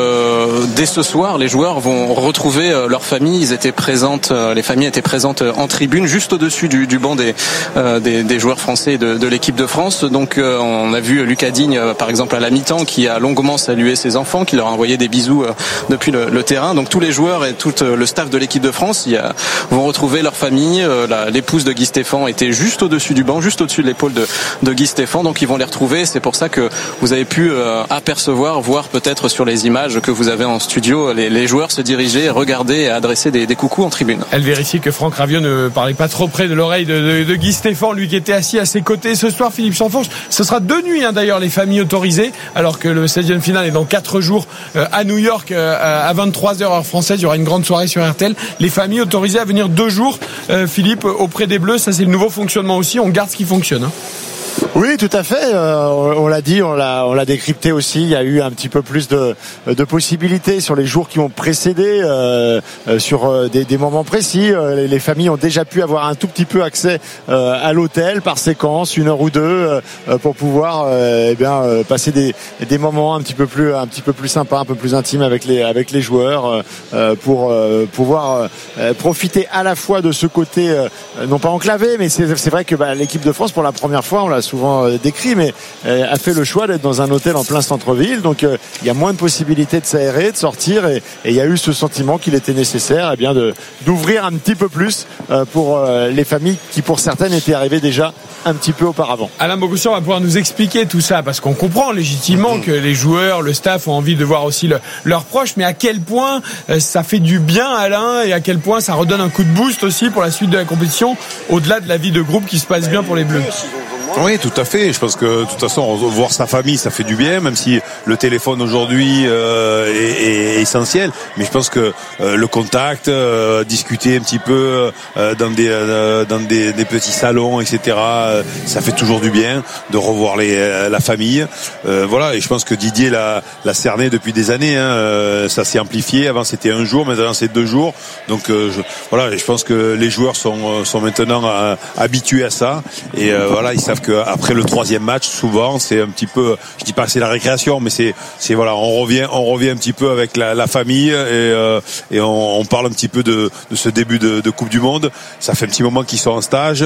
que dès ce soir, les joueurs vont retrouver leur famille. Ils étaient présentes, les familles étaient présentes en tribune, juste au-dessus du, du banc des, des, des joueurs français de, de l'équipe de France. Donc on a vu Lucas Digne, par exemple, à la mi-temps, qui a longuement salué ses enfants, qui leur a envoyé des bisous depuis le, le terrain. Donc tous les joueurs et tout le staff de l'équipe de France, il y a vont retrouver leur famille. La, l'épouse de Guy Stéphane était juste au-dessus du banc, juste au-dessus de l'épaule de, de Guy Stéphane, donc ils vont les retrouver. C'est pour ça que vous avez pu euh, apercevoir, voir peut-être sur les images que vous avez en studio, les, les joueurs se diriger, regarder et adresser des, des coucous en tribune. Elle vérifie que Franck Raviot ne parlait pas trop près de l'oreille de, de, de Guy Stéphane, lui qui était assis à ses côtés. Ce soir, Philippe Sansfourche, ce sera deux nuits hein, d'ailleurs, les familles autorisées, alors que le seizième final est dans quatre jours euh, à New York euh, à vingt-trois heures heure française. Il y aura une grande soirée sur R T L. Les familles autorisées à venir deux jours, euh, Philippe, auprès des Bleus. Ça, c'est le nouveau fonctionnement aussi. On garde ce qui fonctionne. Hein. Oui, tout à fait. Euh, on, on l'a dit, on l'a, on l'a décrypté aussi. Il y a eu un petit peu plus de, de possibilités sur les jours qui ont précédé, euh, sur des, des moments précis. Les, les familles ont déjà pu avoir un tout petit peu accès euh, à l'hôtel par séquence, une heure ou deux, euh, pour pouvoir euh, eh bien euh, passer des, des moments un petit peu plus, un petit peu plus sympas, un peu plus intimes avec les, avec les joueurs, euh, pour euh, pouvoir euh, profiter à la fois de ce côté, euh, non pas enclavé, mais c'est, c'est vrai que bah, l'équipe de France, pour la première fois, on l'a souvent décrit, mais euh, a fait le choix d'être dans un hôtel en plein centre-ville, donc euh, il y a moins de possibilités de s'aérer, de sortir, et il y a eu ce sentiment qu'il était nécessaire eh bien de d'ouvrir un petit peu plus euh, pour euh, les familles qui pour certaines étaient arrivées déjà un petit peu auparavant. Alain Bogossian va pouvoir nous expliquer tout ça, parce qu'on comprend légitimement mmh. que les joueurs, le staff ont envie de voir aussi le, leurs proches, mais à quel point euh, ça fait du bien, Alain, et à quel point ça redonne un coup de boost aussi pour la suite de la compétition, au-delà de la vie de groupe qui se passe bien pour les Bleus. Oui, tout à fait. Je pense que de toute façon, voir sa famille, ça fait du bien, même si le téléphone aujourd'hui euh, est, est essentiel. Mais je pense que euh, le contact, euh, discuter un petit peu euh, dans des euh, dans des, des petits salons, et cetera. Euh, ça fait toujours du bien de revoir les, euh, la famille. Euh, voilà. Et je pense que Didier l'a, l'a cerné depuis des années. Hein. Euh, ça s'est amplifié. Avant, c'était un jour, maintenant c'est deux jours. Donc euh, je, voilà. Et je pense que les joueurs sont sont maintenant euh, habitués à ça. Et euh, voilà, ils savent que après le troisième match, souvent, c'est un petit peu, je dis pas que c'est la récréation, mais c'est, c'est voilà, on revient, on revient un petit peu avec la, la famille et, euh, et on, on parle un petit peu de, de ce début de, de Coupe du Monde. Ça fait un petit moment qu'ils sont en stage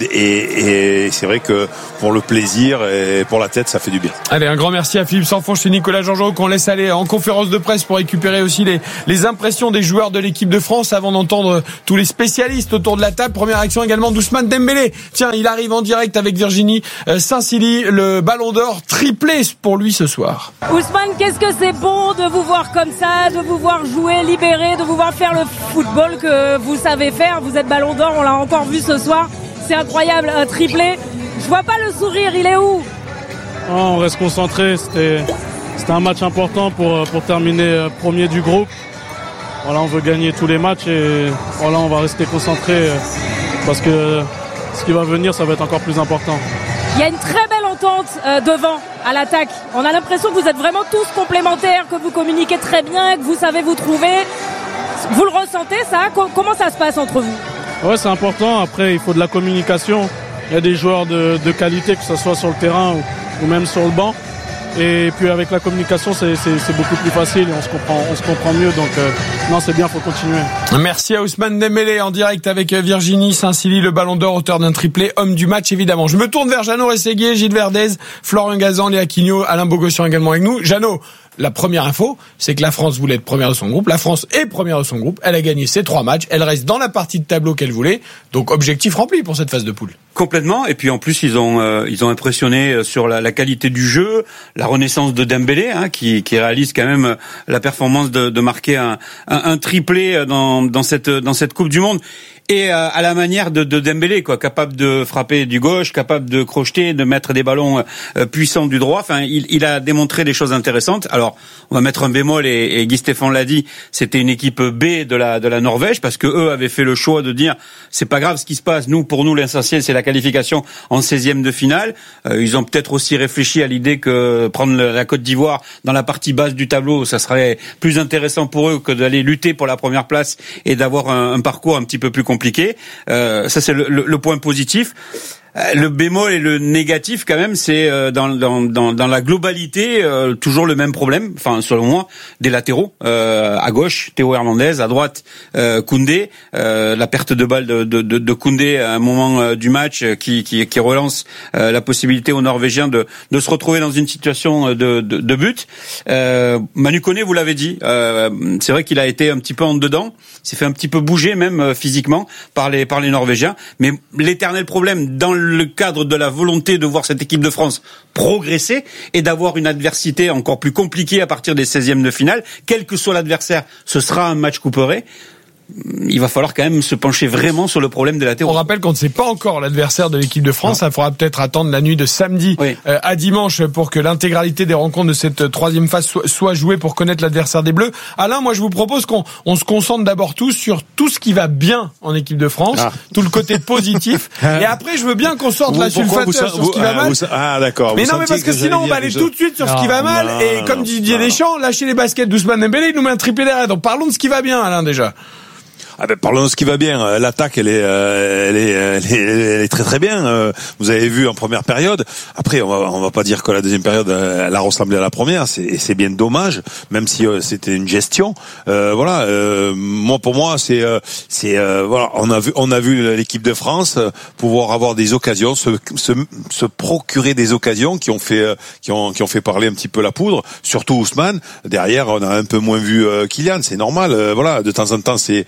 et, et c'est vrai que pour le plaisir et pour la tête, ça fait du bien. Allez, un grand merci à Philippe Sanfonche et Nicolas Jean-Jean qu'on laisse aller en conférence de presse pour récupérer aussi les, les impressions des joueurs de l'équipe de France avant d'entendre tous les spécialistes autour de la table. Première action également d'Ousmane Dembélé. Tiens, il arrive en direct avec Virginie Saint-Silly, le Ballon d'Or triplé pour lui ce soir. Ousmane, qu'est-ce que c'est bon de vous voir comme ça, de vous voir jouer libéré, de vous voir faire le football que vous savez faire. Vous êtes Ballon d'Or, on l'a encore vu ce soir. C'est incroyable, un triplé. Je vois pas le sourire, il est où? Oh, on reste concentré. C'était, c'était un match important pour, pour terminer premier du groupe. Voilà, on veut gagner tous les matchs et voilà, on va rester concentré parce que ce qui va venir, ça va être encore plus important. Il y a une très belle entente euh, devant, à l'attaque. On a l'impression que vous êtes vraiment tous complémentaires, que vous communiquez très bien, que vous savez vous trouver. Vous le ressentez, ça? Comment ça se passe entre vous? Ouais, c'est important. Après, il faut de la communication. Il y a des joueurs de, de qualité, que ce soit sur le terrain ou, ou même sur le banc. Et puis avec la communication, c'est, c'est, c'est beaucoup plus facile et on se comprend, on se comprend mieux. Donc euh, non, c'est bien, faut continuer. Merci à Ousmane Dembélé en direct avec Virginie Saint-Silly, le Ballon d'Or, auteur d'un triplé, homme du match évidemment. Je me tourne vers Jeannot Rességuier, Gilles Verdez, Florian Gazan, Léa Quignot, Alain Bogossian également avec nous. Jeannot, la première info, c'est que la France voulait être première de son groupe. La France est première de son groupe. Elle a gagné ses trois matchs. Elle reste dans la partie de tableau qu'elle voulait. Donc objectif rempli pour cette phase de poule. Complètement. Et puis en plus, ils ont euh, ils ont impressionné sur la, la qualité du jeu, la renaissance de Dembélé, hein, qui, qui réalise quand même la performance de, de marquer un, un, un triplé dans, dans cette dans cette Coupe du Monde. Et euh, à la manière de, de Dembélé, quoi, capable de frapper du gauche, capable de crocheter, de mettre des ballons euh, puissants du droit. Enfin, il, il a démontré des choses intéressantes. Alors, on va mettre un bémol et, et Guy Stéphane l'a dit, c'était une équipe B de la de la Norvège parce que eux avaient fait le choix de dire c'est pas grave ce qui se passe. Nous, pour nous, l'essentiel c'est la qualification en seizième de finale. Euh, ils ont peut-être aussi réfléchi à l'idée que prendre la Côte d'Ivoire dans la partie basse du tableau, ça serait plus intéressant pour eux que d'aller lutter pour la première place et d'avoir un, un parcours un petit peu plus compliqué. Euh, ça c'est le, le, le point positif. Le bémol et le négatif quand même, c'est euh, dans, dans, dans, dans la globalité euh, toujours le même problème. Enfin, selon moi, des latéraux euh, à gauche, Théo Hernandez, à droite, euh, Koundé. Euh, la perte de balle de, de, de Koundé à un moment euh, du match euh, qui, qui, qui relance euh, la possibilité aux Norvégiens de, de se retrouver dans une situation de, de, de but. Euh, Manu Koné, vous l'avez dit, euh, c'est vrai qu'il a été un petit peu en dedans. Il s'est fait un petit peu bouger même euh, physiquement par les par les Norvégiens. Mais l'éternel problème dans le cadre de la volonté de voir cette équipe de France progresser et d'avoir une adversité encore plus compliquée à partir des seizièmes de finale, quel que soit l'adversaire, ce sera un match couperé. Il va falloir quand même se pencher vraiment sur le problème de la latéraux. On rappelle qu'on ne sait pas encore l'adversaire de l'équipe de France. Il faudra peut-être attendre la nuit de samedi oui. euh, à dimanche pour que l'intégralité des rencontres de cette troisième phase soit, soit jouée pour connaître l'adversaire des Bleus. Alain, moi je vous propose qu'on on se concentre d'abord tous sur tout ce qui va bien en équipe de France, ah. tout le côté positif. Et après, je veux bien qu'on sorte vous, la sulfate sur vous, ce qui va mal. Vous, ah d'accord. Mais vous non, mais parce que, que sinon on va aller tout de suite sur non, ce qui va mal. Non, et comme dit Didier Deschamps, lâcher les baskets d'Ousmane Dembélé, il nous met un triplé derrière. Donc parlons de ce qui va bien, Alain, déjà. Ah ben parlons de ce qui va bien. L'attaque, elle est, euh, elle est, elle est, elle est très très bien. Euh, vous avez vu en première période. Après, on va, on va pas dire que la deuxième période, elle a ressemblé à la première. C'est, c'est bien dommage, même si euh, c'était une gestion. Euh, voilà. Euh, moi, pour moi, c'est, euh, c'est, euh, voilà. On a vu, on a vu l'équipe de France pouvoir avoir des occasions, se, se, se procurer des occasions qui ont fait, euh, qui ont, qui ont fait parler un petit peu la poudre. Surtout Ousmane. Derrière, on a un peu moins vu euh, Kylian. C'est normal. Euh, voilà. De temps en temps, c'est, je voulais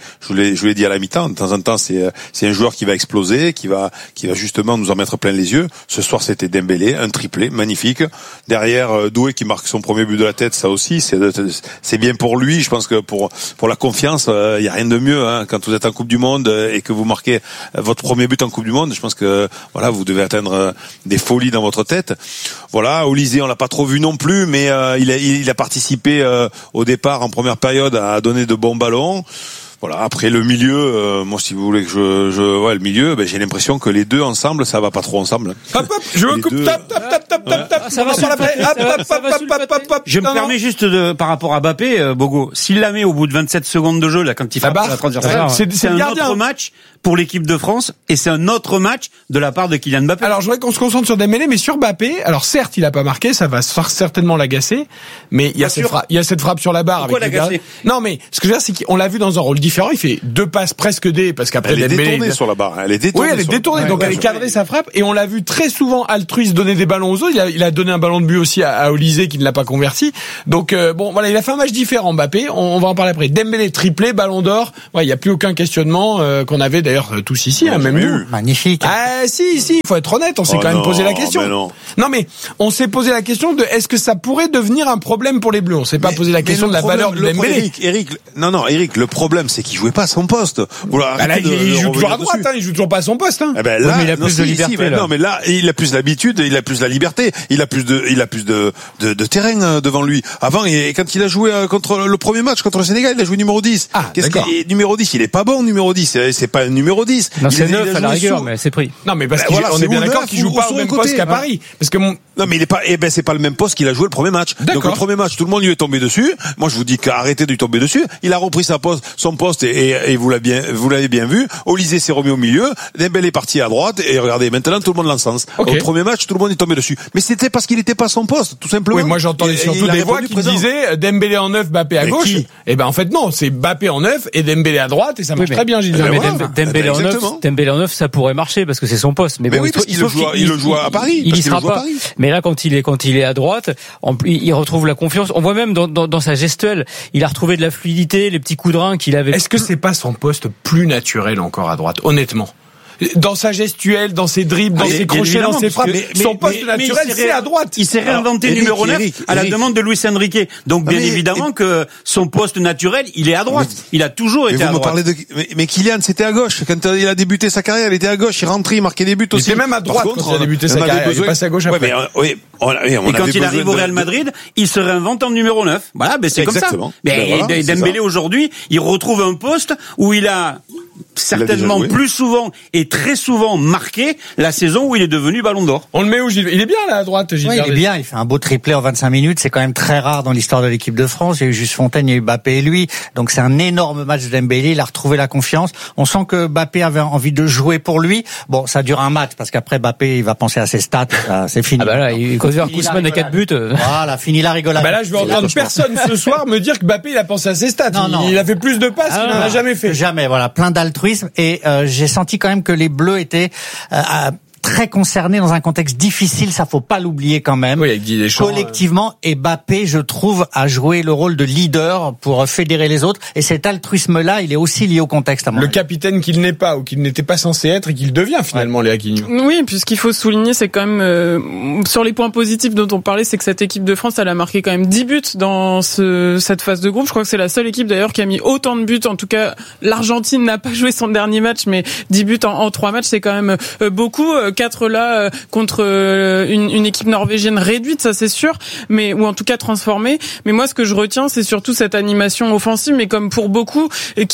l'ai, je vous l'ai dit à la mi-temps, de temps en temps, c'est, c'est un joueur qui va exploser, qui va, qui va justement nous en mettre plein les yeux. Ce soir, c'était Dembélé, un triplé, magnifique. Derrière, Doué qui marque son premier but de la tête, ça aussi, c'est, c'est bien pour lui. Je pense que pour, pour la confiance, il y a rien de mieux, hein. Quand vous êtes en Coupe du Monde et que vous marquez votre premier but en Coupe du Monde, je pense que, voilà, vous devez atteindre des folies dans votre tête. Voilà, Olysée, on l'a pas trop vu non plus, mais euh, il a, il a participé euh, au départ en première période à donner de bons ballons. Voilà. Après le milieu, euh, moi si vous voulez que je, je ouais le milieu, ben j'ai l'impression que les deux ensemble, ça va pas trop ensemble. Hop hop, je me coupe, top top top top top top. Ça va sur la plaie. Hop hop hop hop hop hop. Je me permets juste de par rapport à Mbappé, euh, Bogo, s'il la met au bout de vingt-sept secondes de jeu là quand il fait la transition, c'est, c'est un autre match pour l'équipe de France et c'est un autre match de la part de Kylian Mbappé. Alors je voudrais qu'on se concentre sur Dembélé, mais sur Mbappé. Alors certes, il a pas marqué, ça va certainement l'agacer, mais il y a cette frappe, il y a cette frappe sur la barre. Pourquoi avec les gars. Non mais ce que je veux dire, c'est qu'on l'a vu dans un rôle différent. Il fait deux passes presque D parce qu'après elle est Dembélé, détournée sur la barre. Elle est détournée. Oui, elle est détournée, donc ouais, elle est cadrée sa frappe et on l'a vu très souvent altruiste donner des ballons aux autres. Il a, il a donné un ballon de but aussi à, à Olysée qui ne l'a pas converti. Donc euh, bon, voilà, il a fait un match différent Mbappé. On, on va en parler après. Dembélé triplé, ballon d'or. Ouais, il y a plus aucun questionnement euh, qu'on avait d'ailleurs tous ici, hein, même nous. Magnifique. Ah si, si, il faut être honnête. On s'est oh quand non, même posé la question. Mais non. non, mais on s'est posé la question de est-ce que ça pourrait devenir un problème pour les Bleus. On s'est pas mais, posé la question de la problème, valeur de Dembélé. Eric, Eric, non, non, Eric, le problème c'est qu'il jouait pas à son poste. Voilà, bah là, il, il joue toujours à droite, hein, il joue toujours pas à son poste. Hein. Eh ben là, oui, mais il a non, plus si, de liberté. Si, là. Non, mais là, il a plus l'habitude, il a plus la liberté, il a plus de, il a plus de, de, de terrain devant lui. Avant, et quand il a joué contre le premier match contre le Sénégal, il a joué numéro dix. Ah, Qu'est-ce d'accord. qu'il, numéro dix, il est pas bon, numéro dix. C'est, c'est pas un numéro dix. Non, il c'est est, neuf à la rigueur, sous... mais c'est pris. Non, mais parce ben qu'on voilà, est bien d'accord neuf, qu'il joue ou, pas ou au même côté, poste qu'à hein. Paris. Parce que mon... Non, mais il est pas, eh ben, c'est pas le même poste qu'il a joué le premier match. D'accord. Donc le premier match, tout le monde lui est tombé dessus. Moi, je vous dis qu'arrêtez de lui tomber dessus. Il a repris sa poste, son poste et, et, et vous l'avez bien, vous l'avez bien vu. Olysée s'est remis au milieu. Dembélé est parti à droite et regardez, maintenant tout le monde l'encense. Okay. Au premier match, tout le monde est tombé dessus. Mais c'était parce qu'il était pas à son poste, tout simplement. Oui, moi j'entendais et, surtout et des voix qui présent. disaient Dembélé en neuf, Mbappé à mais gauche. Qui et ben en fait non, c'est Mbappé en neuf et Dembélé à droite et ça marche oui, mais, très bien, Gilles. mais voilà. Demb- Dembélé en neuf, Dembélé en neuf, ça pourrait marcher parce que c'est son poste. Mais, mais bon, oui, il, parce il, qu'il le joue, il, il le joue à Paris. Il y sera le joue à pas. Paris. Mais là, quand il est quand il est à droite, en, il retrouve la confiance. On voit même dans, dans, dans sa gestuelle, il a retrouvé de la fluidité, les petits coups de rein qu'il avait. Est-ce que c'est pas son poste plus naturel encore à droite, honnêtement? Dans sa gestuelle, dans ses dribbles, dans ah, ses crochets, dans ses frappes, mais, son mais, poste mais, naturel, mais c'est à droite. Il s'est réinventé Alors, numéro Eric, neuf Eric, à la Eric. demande de Luis Enrique. Donc, bien mais, évidemment et, que son poste naturel, il est à droite. Mais, il a toujours été vous à me droite. Parlez de, mais, mais Kylian, c'était à gauche. Quand il a débuté sa carrière, il était à gauche. Il rentrait, il marquait des buts aussi. Il était même à droite Par contre, quand il a débuté sa carrière. Il est passé à gauche après. Ouais, mais, oui, on, oui, on et quand il arrive au de, Real Madrid, il se réinvente en numéro neuf. Voilà, ben c'est Exactement. comme ça. Mais ben voilà, Dembélé aujourd'hui, il retrouve un poste où il a certainement plus souvent et très souvent marqué la saison où il est devenu Ballon d'Or. On le met où, Gilles? Il est bien là à droite, Gilles. Oui, il est bien, il fait un beau triplé en vingt-cinq minutes, c'est quand même très rare dans l'histoire de l'équipe de France. Il y a eu Juste Fontaine, il y a eu Mbappé et lui. Donc c'est un énorme match de Dembélé, il a retrouvé la confiance. On sent que Mbappé avait envie de jouer pour lui. Bon, ça dure un match parce qu'après Mbappé, il va penser à ses stats, ça, c'est fini. Ah bah là, il considère Kousman à quatre buts. Voilà, fini la rigolade. Ah bah là, je vais entendre personne ce soir me dire que Mbappé il a pensé à ses stats. Non, non. Il a fait plus de passes ah, qu'il n'en a jamais fait. Jamais, voilà, plein d'altruisme et euh, j'ai senti quand même que les Bleus étaient euh, très concernés dans un contexte difficile, ça faut pas l'oublier quand même. Oui, avec Guy Deschamps, collectivement, et Mbappé, je trouve, a joué le rôle de leader pour fédérer les autres. Et cet altruisme-là, il est aussi lié au contexte. À mon le avis. capitaine qu'il n'est pas ou qu'il n'était pas censé être et qu'il devient finalement, ouais. Léa Guignou. Oui, puis ce qu'il faut souligner, c'est quand même euh, sur les points positifs dont on parlait, c'est que cette équipe de France, elle a marqué quand même dix buts dans ce, cette phase de groupe. Je crois que c'est la seule équipe d'ailleurs qui a mis autant de buts. En tout cas, l'Argentine n'a pas joué son dernier match, mais dix buts en, en trois matchs, c'est quand même euh, beaucoup. Quatre là. Euh, contre une, une équipe norvégienne réduite, ça c'est sûr, mais ou en tout cas transformée. Mais moi, ce que je retiens, c'est surtout cette animation offensive, mais comme pour beaucoup,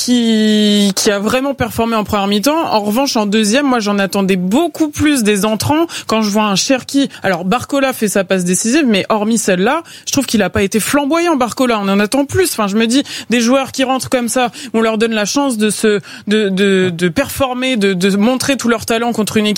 qui qui a vraiment performé en première mi-temps. En revanche, en deuxième, moi, j'en attendais beaucoup plus des entrants. Quand je vois un Cherki, alors Barcola fait sa passe décisive, mais hormis celle-là, je trouve qu'il a pas été flamboyant. Barcola, on en attend plus. Enfin, je me dis, des joueurs qui rentrent comme ça, on leur donne la chance de se de de, de performer, de, de montrer tout leur talent contre une équipe norvégienne.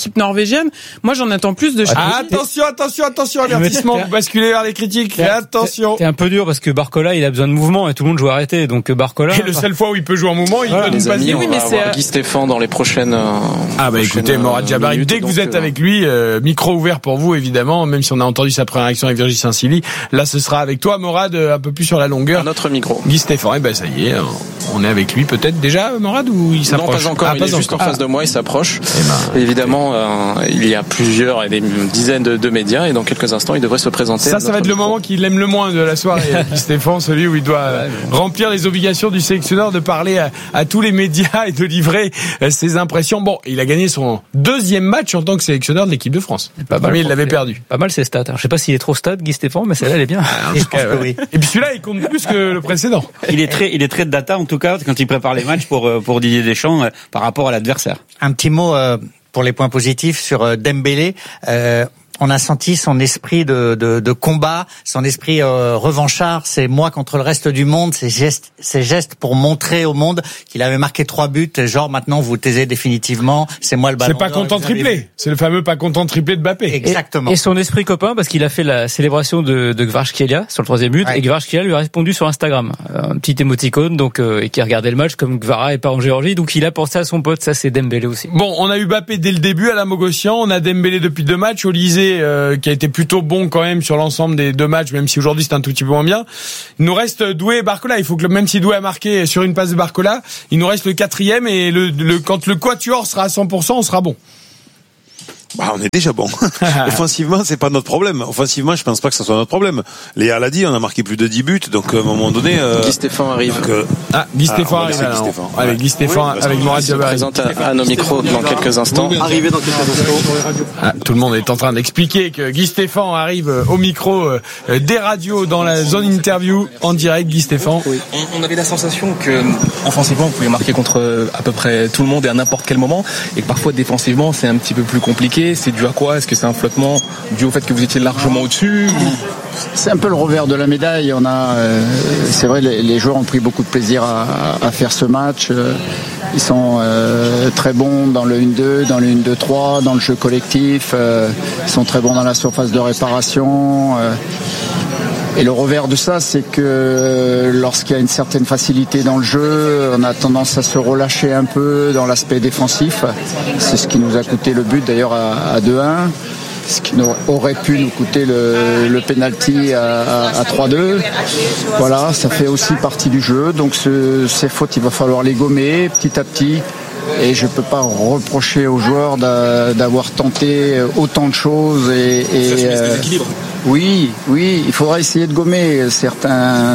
norvégienne. Moi, j'en attends plus de. Ah, attention, attention, attention, avertissement. Vous basculez vers les critiques. T'es, attention. C'est un peu dur parce que Barcola, il a besoin de mouvement et tout le monde joue arrêté. Donc Barcola. Et le seul fois où il peut jouer en mouvement, il voilà, peut nous passer. Amis, oui, mais c'est Guy Stéphane dans les prochaines. Euh, ah bah écoutez, Morad Jabari, minutes, dès que vous êtes euh, avec lui, euh, micro ouvert pour vous évidemment, même si on a entendu sa première réaction avec Virgile Saint-Silly, là ce sera avec toi, Morad, un peu plus sur la longueur. Notre micro. Guy Stéphane, eh ben ça y est, on est avec lui peut-être déjà, Morad, ou il s'approche? Non, pas encore. Ah, il pas est juste encore. En face de moi, il s'approche. Eh ben, évidemment, euh, il y a plusieurs, et des dizaines de, de médias, et dans quelques instants, il devrait se présenter. Ça, ça va être micro. Le moment qu'il aime le moins de la soirée, Guy Stéphane, celui où il doit ouais, remplir les obligations du sélectionneur de parler à, à tous les médias et de livrer ses impressions. Bon, il a gagné son deuxième match en tant que sélectionneur de l'équipe de France. Pas mal, mais il l'avait perdu. Pas mal ses stats. Alors, je sais pas s'il est trop stat, Guy Stéphane, mais celle-là, elle est bien. Ah, en tout cas, ouais. Oui. Et puis celui-là, il compte plus que le précédent. Il est très, il est très de data, en tout cas, quand il prépare les matchs pour, pour Didier Deschamps, euh, par rapport à l'adversaire. Un petit mot, euh, pour les points positifs sur euh, Dembélé. Euh, On a senti son esprit de, de, de combat, son esprit euh, revanchard. C'est moi contre le reste du monde. Ses gestes, ses gestes pour montrer au monde qu'il avait marqué trois buts. Genre maintenant vous taisez définitivement. C'est moi le ballon. C'est pas content triplé. C'est le fameux pas content triplé de Mbappé. Exactement. Et, et son esprit copain parce qu'il a fait la célébration de, de Kvaratskhelia sur le troisième but. Ouais. Et Kvaratskhelia lui a répondu sur Instagram, un petit émoticône donc euh, et qui regardait le match comme Kvara est pas en Géorgie. Donc il a pensé à son pote. Ça c'est Dembélé aussi. Bon, on a eu Mbappé dès le début à la Mogossian. On a Dembélé depuis deux matchs. Olysée euh, qui a été plutôt bon quand même sur l'ensemble des deux matchs, même si aujourd'hui c'est un tout petit peu moins bien. Il nous reste Doué et Barcola. Il faut que même si Doué a marqué sur une passe de Barcola, il nous reste le quatrième et le, le quand le quatuor sera à cent pour cent, on sera bon. Bah, on est déjà bon. Offensivement, c'est pas notre problème. Offensivement, je pense pas que ça soit notre problème. Léa l'a dit, on a marqué plus de dix buts, donc à un moment donné. Euh, Guy Stéphane arrive. Donc, euh, ah, Guy Stéphane ah, arrive. Guy Stéphane. Allez, Guy Stéphane oui, avec Morad Jabari. Se présente à, à nos micros dans quelques instants. Arrivé dans quelques instants. Ah, tout le monde est en train d'expliquer que Guy Stéphane arrive au micro euh, des radios dans la zone interview en direct. Guy Stéphane. Oui. On, on avait la sensation que offensivement, vous pouvez marquer contre à peu près tout le monde et à n'importe quel moment, et que parfois défensivement, c'est un petit peu plus compliqué. C'est dû à quoi? Est-ce que c'est un flottement dû au fait que vous étiez largement au-dessus ou... C'est un peu le revers de la médaille. On a, euh, c'est vrai, les, les joueurs ont pris beaucoup de plaisir à, à faire ce match. Euh, ils sont euh, très bons dans le un deux, dans le un deux trois, dans le jeu collectif. Euh, ils sont très bons dans la surface de réparation. Euh, Et le revers de ça, c'est que lorsqu'il y a une certaine facilité dans le jeu, on a tendance à se relâcher un peu dans l'aspect défensif. C'est ce qui nous a coûté le but d'ailleurs à, à deux un, ce qui aurait pu nous coûter le, le penalty à, à, à trois deux. Voilà, ça fait aussi partie du jeu. Donc ce, ces fautes, il va falloir les gommer petit à petit. Et je ne peux pas reprocher aux joueurs d'avoir tenté autant de choses. Et, et euh, oui, oui, il faudra essayer de gommer certains,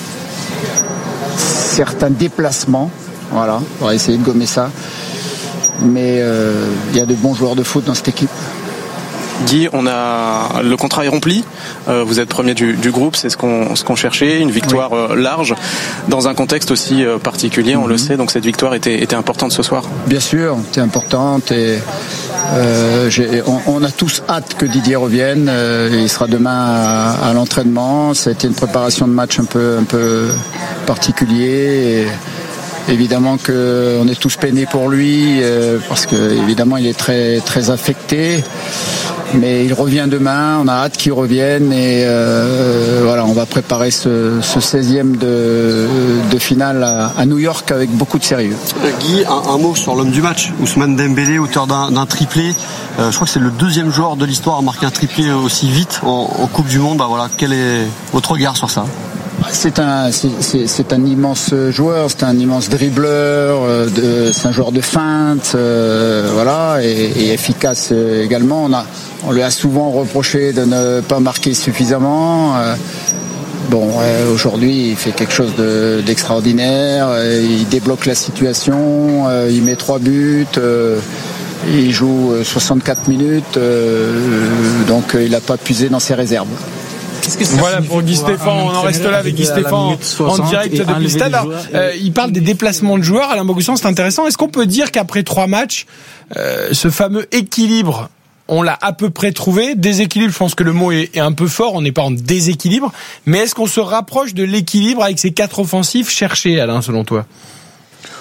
certains déplacements. Voilà, il faudra essayer de gommer ça. Mais euh, il y a de bons joueurs de foot dans cette équipe. Guy, on a le contrat est rempli. Euh, vous êtes premier du, du groupe, c'est ce qu'on ce qu'on cherchait, une victoire oui. euh, large dans un contexte aussi euh, particulier, on mm-hmm. le sait. Donc cette victoire était était importante ce soir. Bien sûr, c'était importante et euh, j'ai, on, on a tous hâte que Didier revienne. Euh, il sera demain à, à l'entraînement. Ça a été une préparation de match un peu un peu particulier. Et évidemment que on est tous peinés pour lui euh, parce que évidemment il est très très affecté. Mais il revient demain, on a hâte qu'il revienne et euh, voilà, on va préparer ce, ce seizième de, de finale à, à New York avec beaucoup de sérieux. Guy, un, un mot sur l'homme du match, Ousmane Dembélé, auteur d'un, d'un triplé. Euh, je crois que c'est le deuxième joueur de l'histoire à marquer un triplé aussi vite en, en Coupe du Monde. Bah voilà, quel est votre regard sur ça? C'est un, c'est, c'est, c'est un immense joueur, c'est un immense dribbleur, euh, de, c'est un joueur de feinte, euh, voilà, et, et efficace également. On a, on lui a souvent reproché de ne pas marquer suffisamment. Euh, bon, euh, aujourd'hui, il fait quelque chose de, d'extraordinaire. Euh, il débloque la situation, euh, il met trois buts. Euh, il joue soixante-quatre minutes, euh, donc euh, il n'a pas puisé dans ses réserves. Voilà pour Guy Stéphane, on en reste là avec Guy Stéphane en direct depuis le stade. Alors, euh, il parle des déplacements de joueurs. Alain Bogossian, c'est intéressant. Est-ce qu'on peut dire qu'après trois matchs, euh, ce fameux équilibre, on l'a à peu près trouvé? Déséquilibre, je pense que le mot est, est un peu fort, on n'est pas en déséquilibre. Mais est-ce qu'on se rapproche de l'équilibre avec ces quatre offensifs cherchés, Alain, selon toi?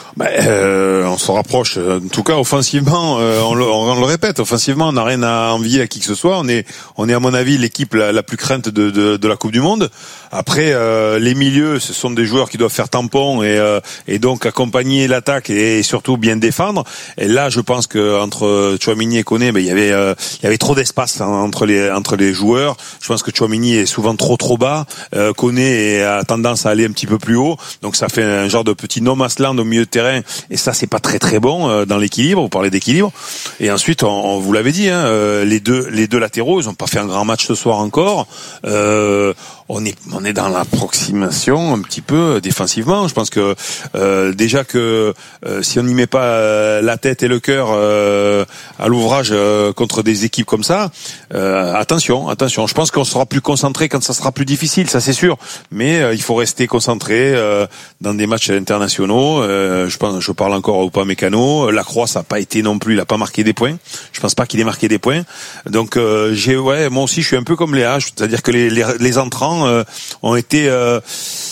Ben, euh, on se rapproche. En tout cas, offensivement, euh, on, le, on le répète, offensivement, on n'a rien à envier à qui que ce soit. On est, on est à mon avis l'équipe la, la plus crainte de, de, de la Coupe du Monde. Après, euh, les milieux, ce sont des joueurs qui doivent faire tampon et, euh, et donc accompagner l'attaque et, et surtout bien défendre. Et là, je pense que entre Tchouaméni et Koné, ben il y avait, euh, il y avait trop d'espace hein, entre les entre les joueurs. Je pense que Tchouaméni est souvent trop trop bas. Euh, Koné a tendance à aller un petit peu plus haut. Donc ça fait un genre de petit no man's land au milieu de terrain. Et ça, c'est pas très très bon euh, dans l'équilibre. Vous parlez d'équilibre. Et ensuite, on, on vous l'avez dit, hein, euh, les deux les deux latéraux, ils ont pas fait un grand match ce soir encore. Euh, on est on est dans l'approximation un petit peu défensivement. Je pense que euh, déjà que euh, si on n'y met pas euh, la tête et le cœur euh, à l'ouvrage euh, contre des équipes comme ça, euh, attention, attention. Je pense qu'on sera plus concentré quand ça sera plus difficile, ça c'est sûr. Mais euh, il faut rester concentré euh, dans des matchs internationaux. Euh, je pense, je parle encore à Upamecano. Lacroix, ça n'a pas été non plus, il a pas marqué des points. Je pense pas qu'il ait marqué des points. Donc euh, j'ai, ouais, moi aussi, je suis un peu comme Léa, c'est-à-dire que les, les, les entrants euh, ont été euh,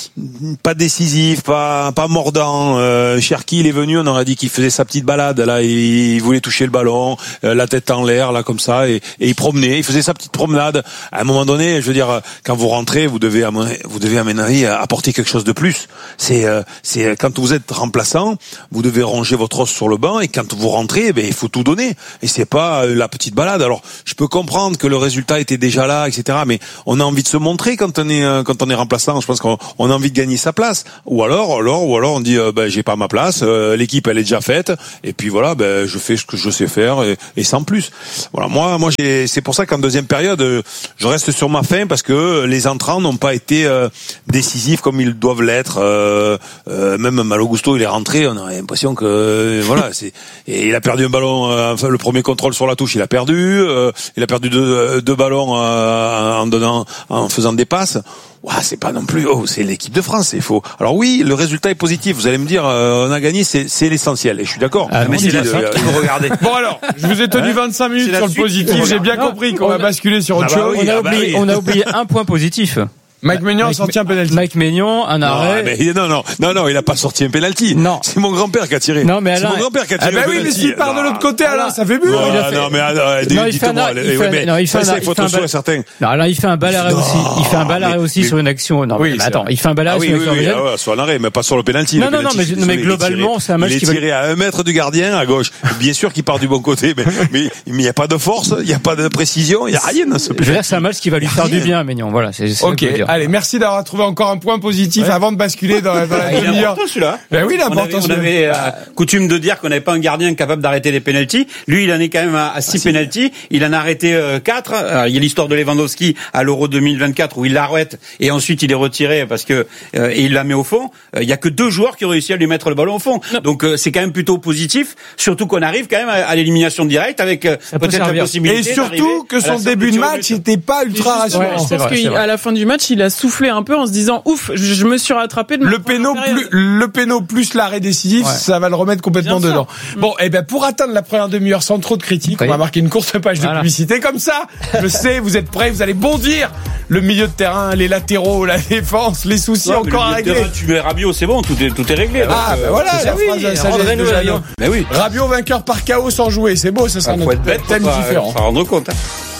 pas décisifs, pas pas mordants. Euh, Cherki, il est venu, on aurait dit qu'il faisait sa petite balade. Là, il, il voulait toucher le ballon, euh, la tête en l'air, là comme ça, et, et il promenait, il faisait sa petite promenade. À un moment donné, je veux dire, quand vous rentrez, vous devez, vous devez à mon avis apporter quelque chose de plus. C'est, euh, c'est quand vous êtes remplaçant, vous devez ranger votre os sur le banc, et quand vous rentrez, ben il faut tout donner. Et c'est pas euh, la petite balade. Alors, je peux comprendre que le résultat était déjà là, et cetera. Mais on a envie de se montrer quand on est euh, quand on est remplaçant. Je pense qu'on on a envie de gagner sa place. Ou alors, alors, ou alors on dit, euh, ben j'ai pas ma place. Euh, l'équipe elle est déjà faite. Et puis voilà, ben je fais ce que je sais faire et, et sans plus. Voilà. Moi, moi j'ai. C'est pour ça qu'en deuxième période, euh, je reste sur ma faim parce que les entrants n'ont pas été euh, décisifs comme ils doivent l'être. Euh, euh, même Malo Gusto, il est rentré. On a l'impression que euh, voilà, c'est. Et il a perdu un ballon. Euh, enfin, le premier contrôle sur la touche, il a perdu. Euh, il a perdu deux, deux ballons euh, en donnant, en faisant des passes. Ouais, c'est pas non plus. Oh, c'est l'équipe de France, c'est faux. Alors oui, le résultat est positif. Vous allez me dire, euh, on a gagné, c'est, c'est l'essentiel. Et je suis d'accord. Ah, mais c'est la sorte que vous regardez. Bon alors, je vous ai tenu vingt-cinq minutes sur le positif. J'ai bien non, compris qu'on on va basculer sur autre ah bah chose. Oui, on, a ah oublié, bah oui. on a oublié un point positif. Mike Maignan a sorti un penalty. Mike Maignan, un arrêt. Non, mais non, non, non, non, il a pas sorti un penalty. Non. C'est mon grand-père qui a tiré. Non, mais Alain. C'est mon grand-père qui a tiré. Ah, bah oui, mais s'il part de l'autre côté, Alain, ça fait but. Non, non, mais, dites-moi. Non, il fait un, il fait un bal certain. Non, là, il fait un bal arrêt aussi. Il fait un bal arrêt aussi sur une action. Non, mais attends, il fait un bal arrêt sur une action. Oui, oui, sur un arrêt, mais pas sur le penalty. Non, non, non, mais globalement, c'est un match qui va. Il est tiré à un mètre du gardien, à gauche. Bien sûr qu'il part du bon côté, mais, mais, il n'y a pas de force, il n'y a pas de précision, il n'y a rien dans ce penalty. Je veux dire, c'est un match qui va lui faire du bien, Maignan. Voilà, c'est, ok. Allez, merci d'avoir trouvé encore un point positif ouais. avant de basculer dans, dans la demi-heure. Il est important celui-là. Ben oui, il est on important. avait, on avait euh, coutume de dire qu'on n'avait pas un gardien capable d'arrêter les pénaltys. Lui, il en est quand même à, à six ah, pénaltys. Il en a arrêté euh, quatre. Alors, il y a l'histoire de Lewandowski à l'Euro deux mille vingt-quatre où il l'arrête et ensuite il est retiré parce que euh, et il la met au fond. Euh, il y a que deux joueurs qui ont réussi à lui mettre le ballon au fond. Non. Donc euh, c'est quand même plutôt positif. Surtout qu'on arrive quand même à, à l'élimination directe avec euh, peut-être la possibilité. Et surtout que son début de match n'était pas ultra rassurant. Je pense qu'à la fin du match, il a soufflé un peu en se disant ouf, je me suis rattrapé de le péno plus le péno plus l'arrêt décisif, ouais. ça va le remettre complètement Bien dedans. Sûr. Bon, et eh ben pour atteindre la première demi-heure sans trop de critiques, oui. on va marquer une courte page voilà. de publicité comme ça. Je sais, vous êtes prêts, vous allez bondir. Le milieu de terrain, les latéraux, la défense, les soucis ouais, encore à régler. Terrain, tu mets Rabiot, c'est bon, tout est tout est réglé. Ah ben euh, voilà, la oui, phrase sagesse de Jeannot. Mais oui. Rabiot vainqueur par K O sans jouer, c'est beau, ça sera ah, notre bête, thème pas, différent. Faut rendre compte. Hein.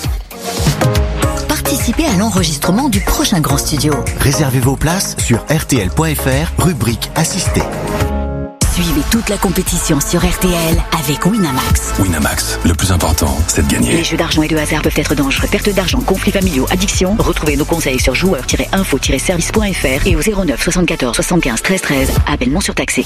Participez à l'enregistrement du prochain Grand Studio. Réservez vos places sur R T L point F R, rubrique assistée. Suivez toute la compétition sur R T L avec Winamax. Winamax, le plus important, c'est de gagner. Les jeux d'argent et de hasard peuvent être dangereux. Perte d'argent, conflits familiaux, addiction. Retrouvez nos conseils sur joueurs tiret info tiret service point F R et au zéro neuf soixante-quatorze soixante-quinze treize treize. Appel non surtaxé.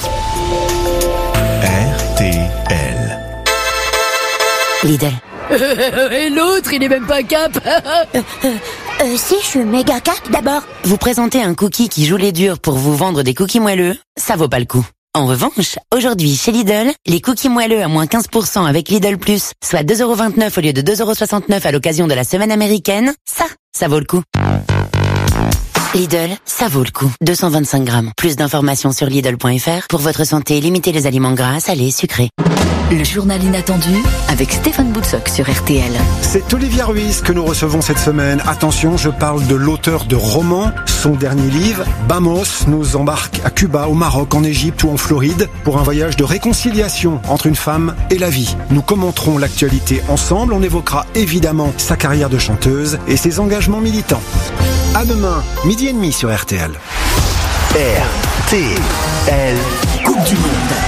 R T L. Lidl. Et l'autre, il est même pas cap. euh, euh, euh, si, je suis méga cap d'abord. Vous présentez un cookie qui joue les durs pour vous vendre des cookies moelleux, ça vaut pas le coup. En revanche, aujourd'hui, chez Lidl, les cookies moelleux à moins quinze pour cent avec Lidl Plus, soit deux euros vingt-neuf au lieu de deux euros soixante-neuf à l'occasion de la semaine américaine, ça, ça vaut le coup. Lidl, ça vaut le coup. deux cent vingt-cinq grammes. Plus d'informations sur Lidl point F R. Pour votre santé, limitez les aliments gras, salés, sucrés. Le journal inattendu avec Stéphane Boutsock sur R T L. C'est Olivia Ruiz que nous recevons cette semaine. Attention, je parle de l'auteur de romans son dernier livre, Bamos nous embarque à Cuba, au Maroc, en Égypte ou en Floride pour un voyage de réconciliation entre une femme et la vie. Nous commenterons l'actualité ensemble, on évoquera évidemment sa carrière de chanteuse et ses engagements militants. À demain, midi et demi sur R T L. R T L Coupe du Monde.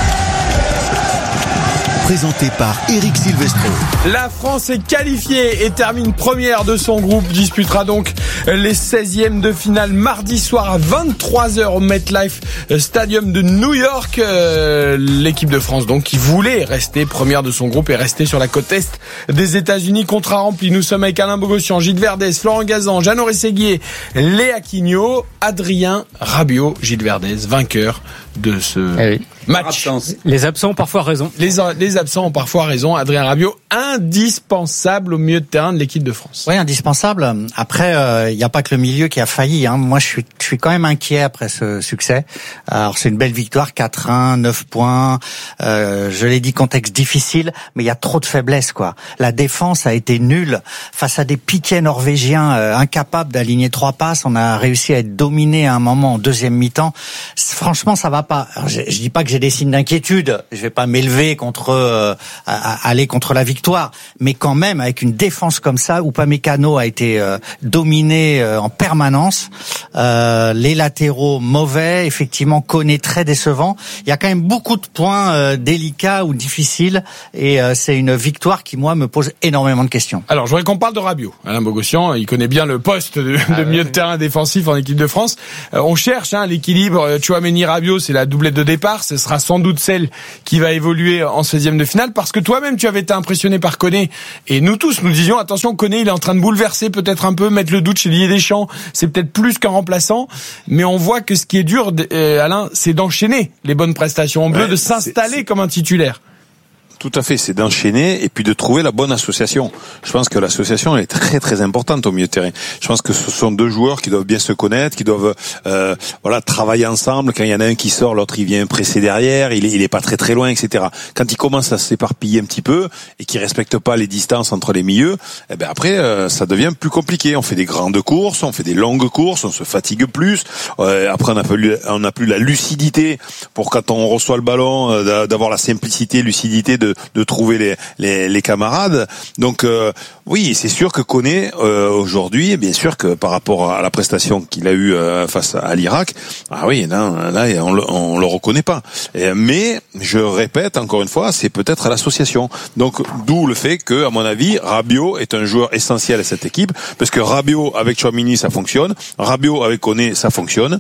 Présenté par Eric Silvestro. La France est qualifiée et termine première de son groupe, disputera donc les seizièmes de finale mardi soir à vingt-trois heures au MetLife Stadium de New York. Euh, l'équipe de France donc qui voulait rester première de son groupe et rester sur la côte est des États-Unis. Contrat rempli, nous sommes avec Alain Bogossian, Gilles Verdez, Florent Gazan, Jeannot Rességuier, Léa Quignot, Adrien Rabiot. Gilles Verdez, vainqueur de ce eh oui. match. Les absents ont parfois raison. Les, les absents ont parfois raison. Adrien Rabiot, indispensable au milieu de terrain de l'équipe de France. Oui, indispensable. Après, il euh, n'y a pas que le milieu qui a failli. Hein. Moi, je suis, je suis quand même inquiet après ce succès. Alors, c'est une belle victoire, quatre un, neuf points. Euh, je l'ai dit, contexte difficile, mais il y a trop de faiblesses, quoi. La défense a été nulle face à des piquets norvégiens euh, incapables d'aligner trois passes. On a réussi à être dominé à un moment en deuxième mi-temps. Franchement, ça va pas. Alors, je, je dis pas que j'ai des signes d'inquiétude. Je vais pas m'élever contre, euh, à, à aller contre la victoire, mais quand même avec une défense comme ça, Upamecano a été euh, dominé euh, en permanence. Euh, les latéraux mauvais, effectivement, Koné très décevant. Il y a quand même beaucoup de points euh, délicats ou difficiles, et euh, c'est une victoire qui moi me pose énormément de questions. Alors, je voudrais qu'on parle de Rabiot. Alain Bogossian, il connaît bien le poste de, ah, de milieu ouais. de terrain défensif en équipe de France. Euh, on cherche hein, l'équilibre. Tchouaméni Rabiot, c'est la doublette de départ. Ce sera sans doute celle qui va évoluer en seizième de finale, parce que toi-même tu avais été impressionné par Koné, et nous tous nous disions attention, Koné il est en train de bouleverser peut-être un peu, mettre le doute chez Didier Deschamps, c'est peut-être plus qu'un remplaçant, mais on voit que ce qui est dur, euh, Alain, c'est d'enchaîner les bonnes prestations en bleu, ouais, de s'installer c'est, c'est... comme un titulaire. Tout à fait, c'est d'enchaîner et puis de trouver la bonne association. Je pense que l'association est très très importante au milieu de terrain. Je pense que ce sont deux joueurs qui doivent bien se connaître, qui doivent euh, voilà travailler ensemble. Quand il y en a un qui sort, l'autre il vient presser derrière, il est, il est pas très très loin, et cetera. Quand ils commencent à s'éparpiller un petit peu et qu'ils respectent pas les distances entre les milieux, eh ben après euh, ça devient plus compliqué. On fait des grandes courses, on fait des longues courses, on se fatigue plus. Euh, après on n'a plus on n'a plus la lucidité pour quand on reçoit le ballon euh, d'avoir la simplicité, lucidité de de trouver les les, les camarades. Donc euh, oui, c'est sûr que Koné euh, aujourd'hui, bien sûr que par rapport à la prestation qu'il a eue euh, face à l'Irak, ah oui, là, là on le, on le reconnaît pas. Et, mais je répète encore une fois, c'est peut-être à l'association. Donc d'où le fait que, à mon avis, Rabiot est un joueur essentiel à cette équipe, parce que Rabiot avec Tchouaméni ça fonctionne, Rabiot avec Koné ça fonctionne.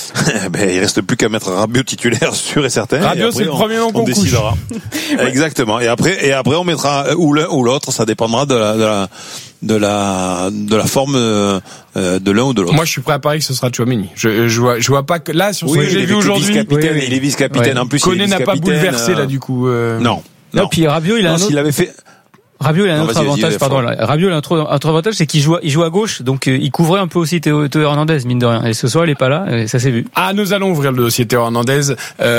Ben il reste plus qu'à mettre Rabiot titulaire sûr et certain. Rabiot c'est le premier nom qu'on décidera. Exactement. Et après, et après on mettra ou l'un ou l'autre, ça dépendra de la, de la, de la, de la forme euh, de l'un ou de l'autre. Moi, je suis prêt à parier que ce sera Tchouaméni. Je, je vois, je vois pas que là sur ce oui, que j'ai vu aujourd'hui. Vice-capitaine, oui, oui. Il est vice-capitaine ouais. en plus. Koné n'a pas bouleversé euh... là du coup. Euh... Non. Non. non. Puis Rabiot, il a non, un autre... s'il avait fait. Rabiot, il a un non, autre avantage, pardon. Rabiot, il a un autre, un autre avantage, c'est qu'il joue, il joue à gauche, donc euh, il couvrait un peu aussi Théo, Théo Hernandez, mine de rien. Et ce soir, il est pas là, et ça s'est vu. Ah, nous allons ouvrir le dossier Théo Hernandez. Euh,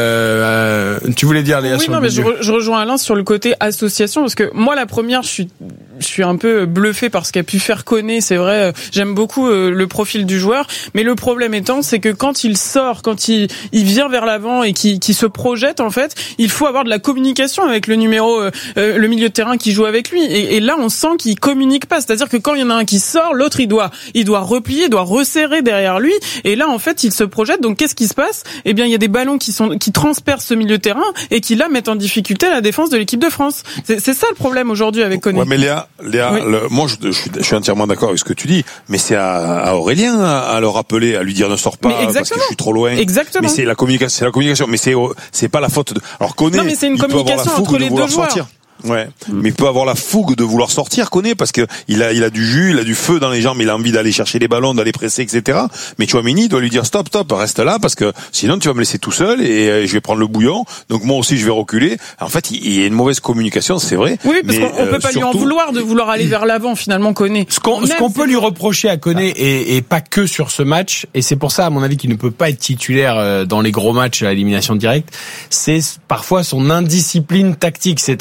euh, tu voulais dire, Léa, oui, sur non, le mais je, re, je rejoins Alain sur le côté association, parce que moi, la première, je suis, je suis un peu bluffé par ce qu'a pu faire Koné. C'est vrai, j'aime beaucoup euh, le profil du joueur, mais le problème étant, c'est que quand il sort, quand il, il vient vers l'avant et qu'il, qu'il se projette, en fait, il faut avoir de la communication avec le numéro, euh, euh, le milieu de terrain qui joue avec lui. Et, et là, on sent qu'il communique pas, c'est-à-dire que quand il y en a un qui sort, l'autre il doit il doit replier, il doit resserrer derrière lui, et là en fait il se projette. Donc qu'est-ce qui se passe ? Eh bien il y a des ballons qui sont qui transpercent ce milieu de terrain et qui là mettent en difficulté la défense de l'équipe de France. C'est, c'est ça le problème aujourd'hui avec Koné. Ouais, mais Léa, Léa, oui. le, moi je, je, suis, je suis entièrement d'accord avec ce que tu dis, mais c'est à, à Aurélien à, à le rappeler, à lui dire ne sors pas parce que je suis trop loin. Exactement. Mais c'est la communication, c'est la communication, mais c'est c'est pas la faute de. Alors Koné, non mais c'est une communication entre les deux joueurs. Sortir. Ouais, mais il peut avoir la fougue de vouloir sortir, Koné, parce que il a, il a du jus, il a du feu dans les jambes, il a envie d'aller chercher les ballons, d'aller presser, et cetera. Mais Tchouaméni doit lui dire stop, stop, reste là, parce que sinon tu vas me laisser tout seul et je vais prendre le bouillon. Donc moi aussi je vais reculer. En fait, il y a une mauvaise communication, c'est vrai. Oui, parce mais, qu'on on peut euh, pas surtout... lui en vouloir de vouloir aller vers l'avant finalement, Koné. Ce qu'on, ce qu'on peut lui reprocher à Koné, et, et pas que sur ce match, et c'est pour ça à mon avis qu'il ne peut pas être titulaire dans les gros matchs à élimination directe, c'est parfois son indiscipline tactique. C'est-à-dire que c'est un joueur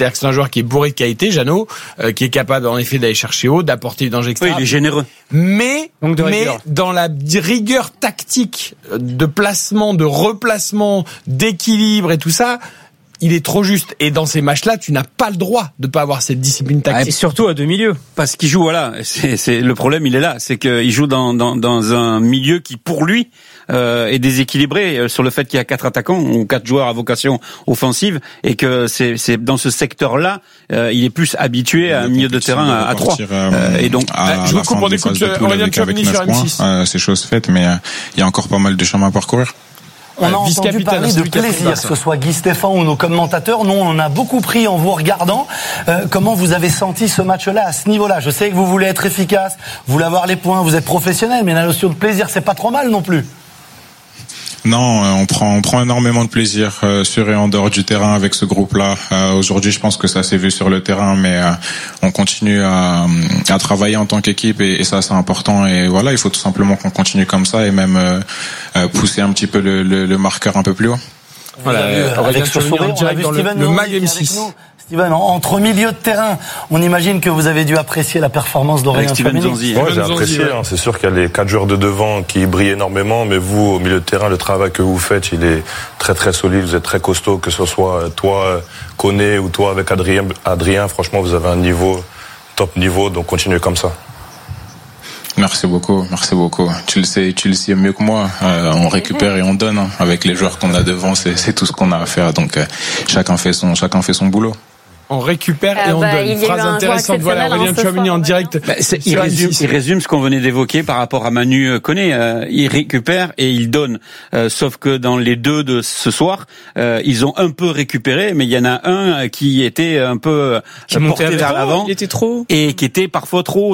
joueur qui est bourré de qualité, Jeannot, euh, qui est capable en effet d'aller chercher haut, d'apporter du danger extérieur. Oui, il est généreux. Mais, de mais rigueur. dans la rigueur tactique de placement, de replacement, d'équilibre et tout ça, il est trop juste. Et dans ces matchs-là, tu n'as pas le droit de pas avoir cette discipline tactique. Et surtout à deux milieux. Parce qu'il joue, voilà, c'est, c'est le problème, il est là, c'est qu'il joue dans, dans, dans un milieu qui, pour lui, euh, est déséquilibré sur le fait qu'il y a quatre attaquants ou quatre joueurs à vocation offensive, et que c'est, c'est dans ce secteur-là, euh, il est plus habitué à un milieu de terrain à, à trois. Euh, et donc, à, je à vous coupe, on écoute Aurélien Tchouameni sur M six. Euh, c'est chose faite, mais euh, il y a encore pas mal de chemin à parcourir. On a entendu parler de plaisir, que ce soit Guy Stéphane ou nos commentateurs. Nous, on en a beaucoup pris en vous regardant. Euh, comment vous avez senti ce match-là, à ce niveau-là? Je sais que vous voulez être efficace, vous voulez avoir les points, vous êtes professionnel, mais la notion de plaisir, c'est pas trop mal non plus. Non, on prend on prend énormément de plaisir euh, sur et en dehors du terrain avec ce groupe-là. Euh, aujourd'hui, je pense que ça s'est vu sur le terrain, mais euh, on continue à, à travailler en tant qu'équipe et, et ça, c'est important. Et voilà, il faut tout simplement qu'on continue comme ça et même euh, euh, pousser un petit peu le, le, le marqueur un peu plus haut. Voilà, euh, avec ce sourire, on a vu Steven le, le Mag M six. Steven, entre milieu de terrain, on imagine que vous avez dû apprécier la performance d'Aurélien Tchouameni. Ouais, j'ai apprécié. Hein. C'est sûr qu'il y a les quatre joueurs de devant qui brillent énormément, mais vous, au milieu de terrain, le travail que vous faites, il est très très solide. Vous êtes très costaud, que ce soit toi, Koné, ou toi avec Adrien. Adrien, franchement, vous avez un niveau top niveau, donc continuez comme ça. Merci beaucoup, merci beaucoup. Tu le sais, tu le sais mieux que moi. Euh, on récupère et on donne hein. Avec les joueurs qu'on a devant, c'est, c'est tout ce qu'on a à faire. Donc euh, chacun fait son, chacun fait son boulot. On récupère et euh, on bah, donne. Phrase intéressante. Voilà, Aurélien Tchouameni en direct. Bah, c'est, il, résume, il résume ce qu'on venait d'évoquer par rapport à Manu Koné. Euh, il récupère et il donne. Euh, sauf que dans les deux de ce soir, euh, ils ont un peu récupéré, mais il y en a un qui était un peu qui porté vers trop, l'avant. Il était trop. Et qui était parfois trop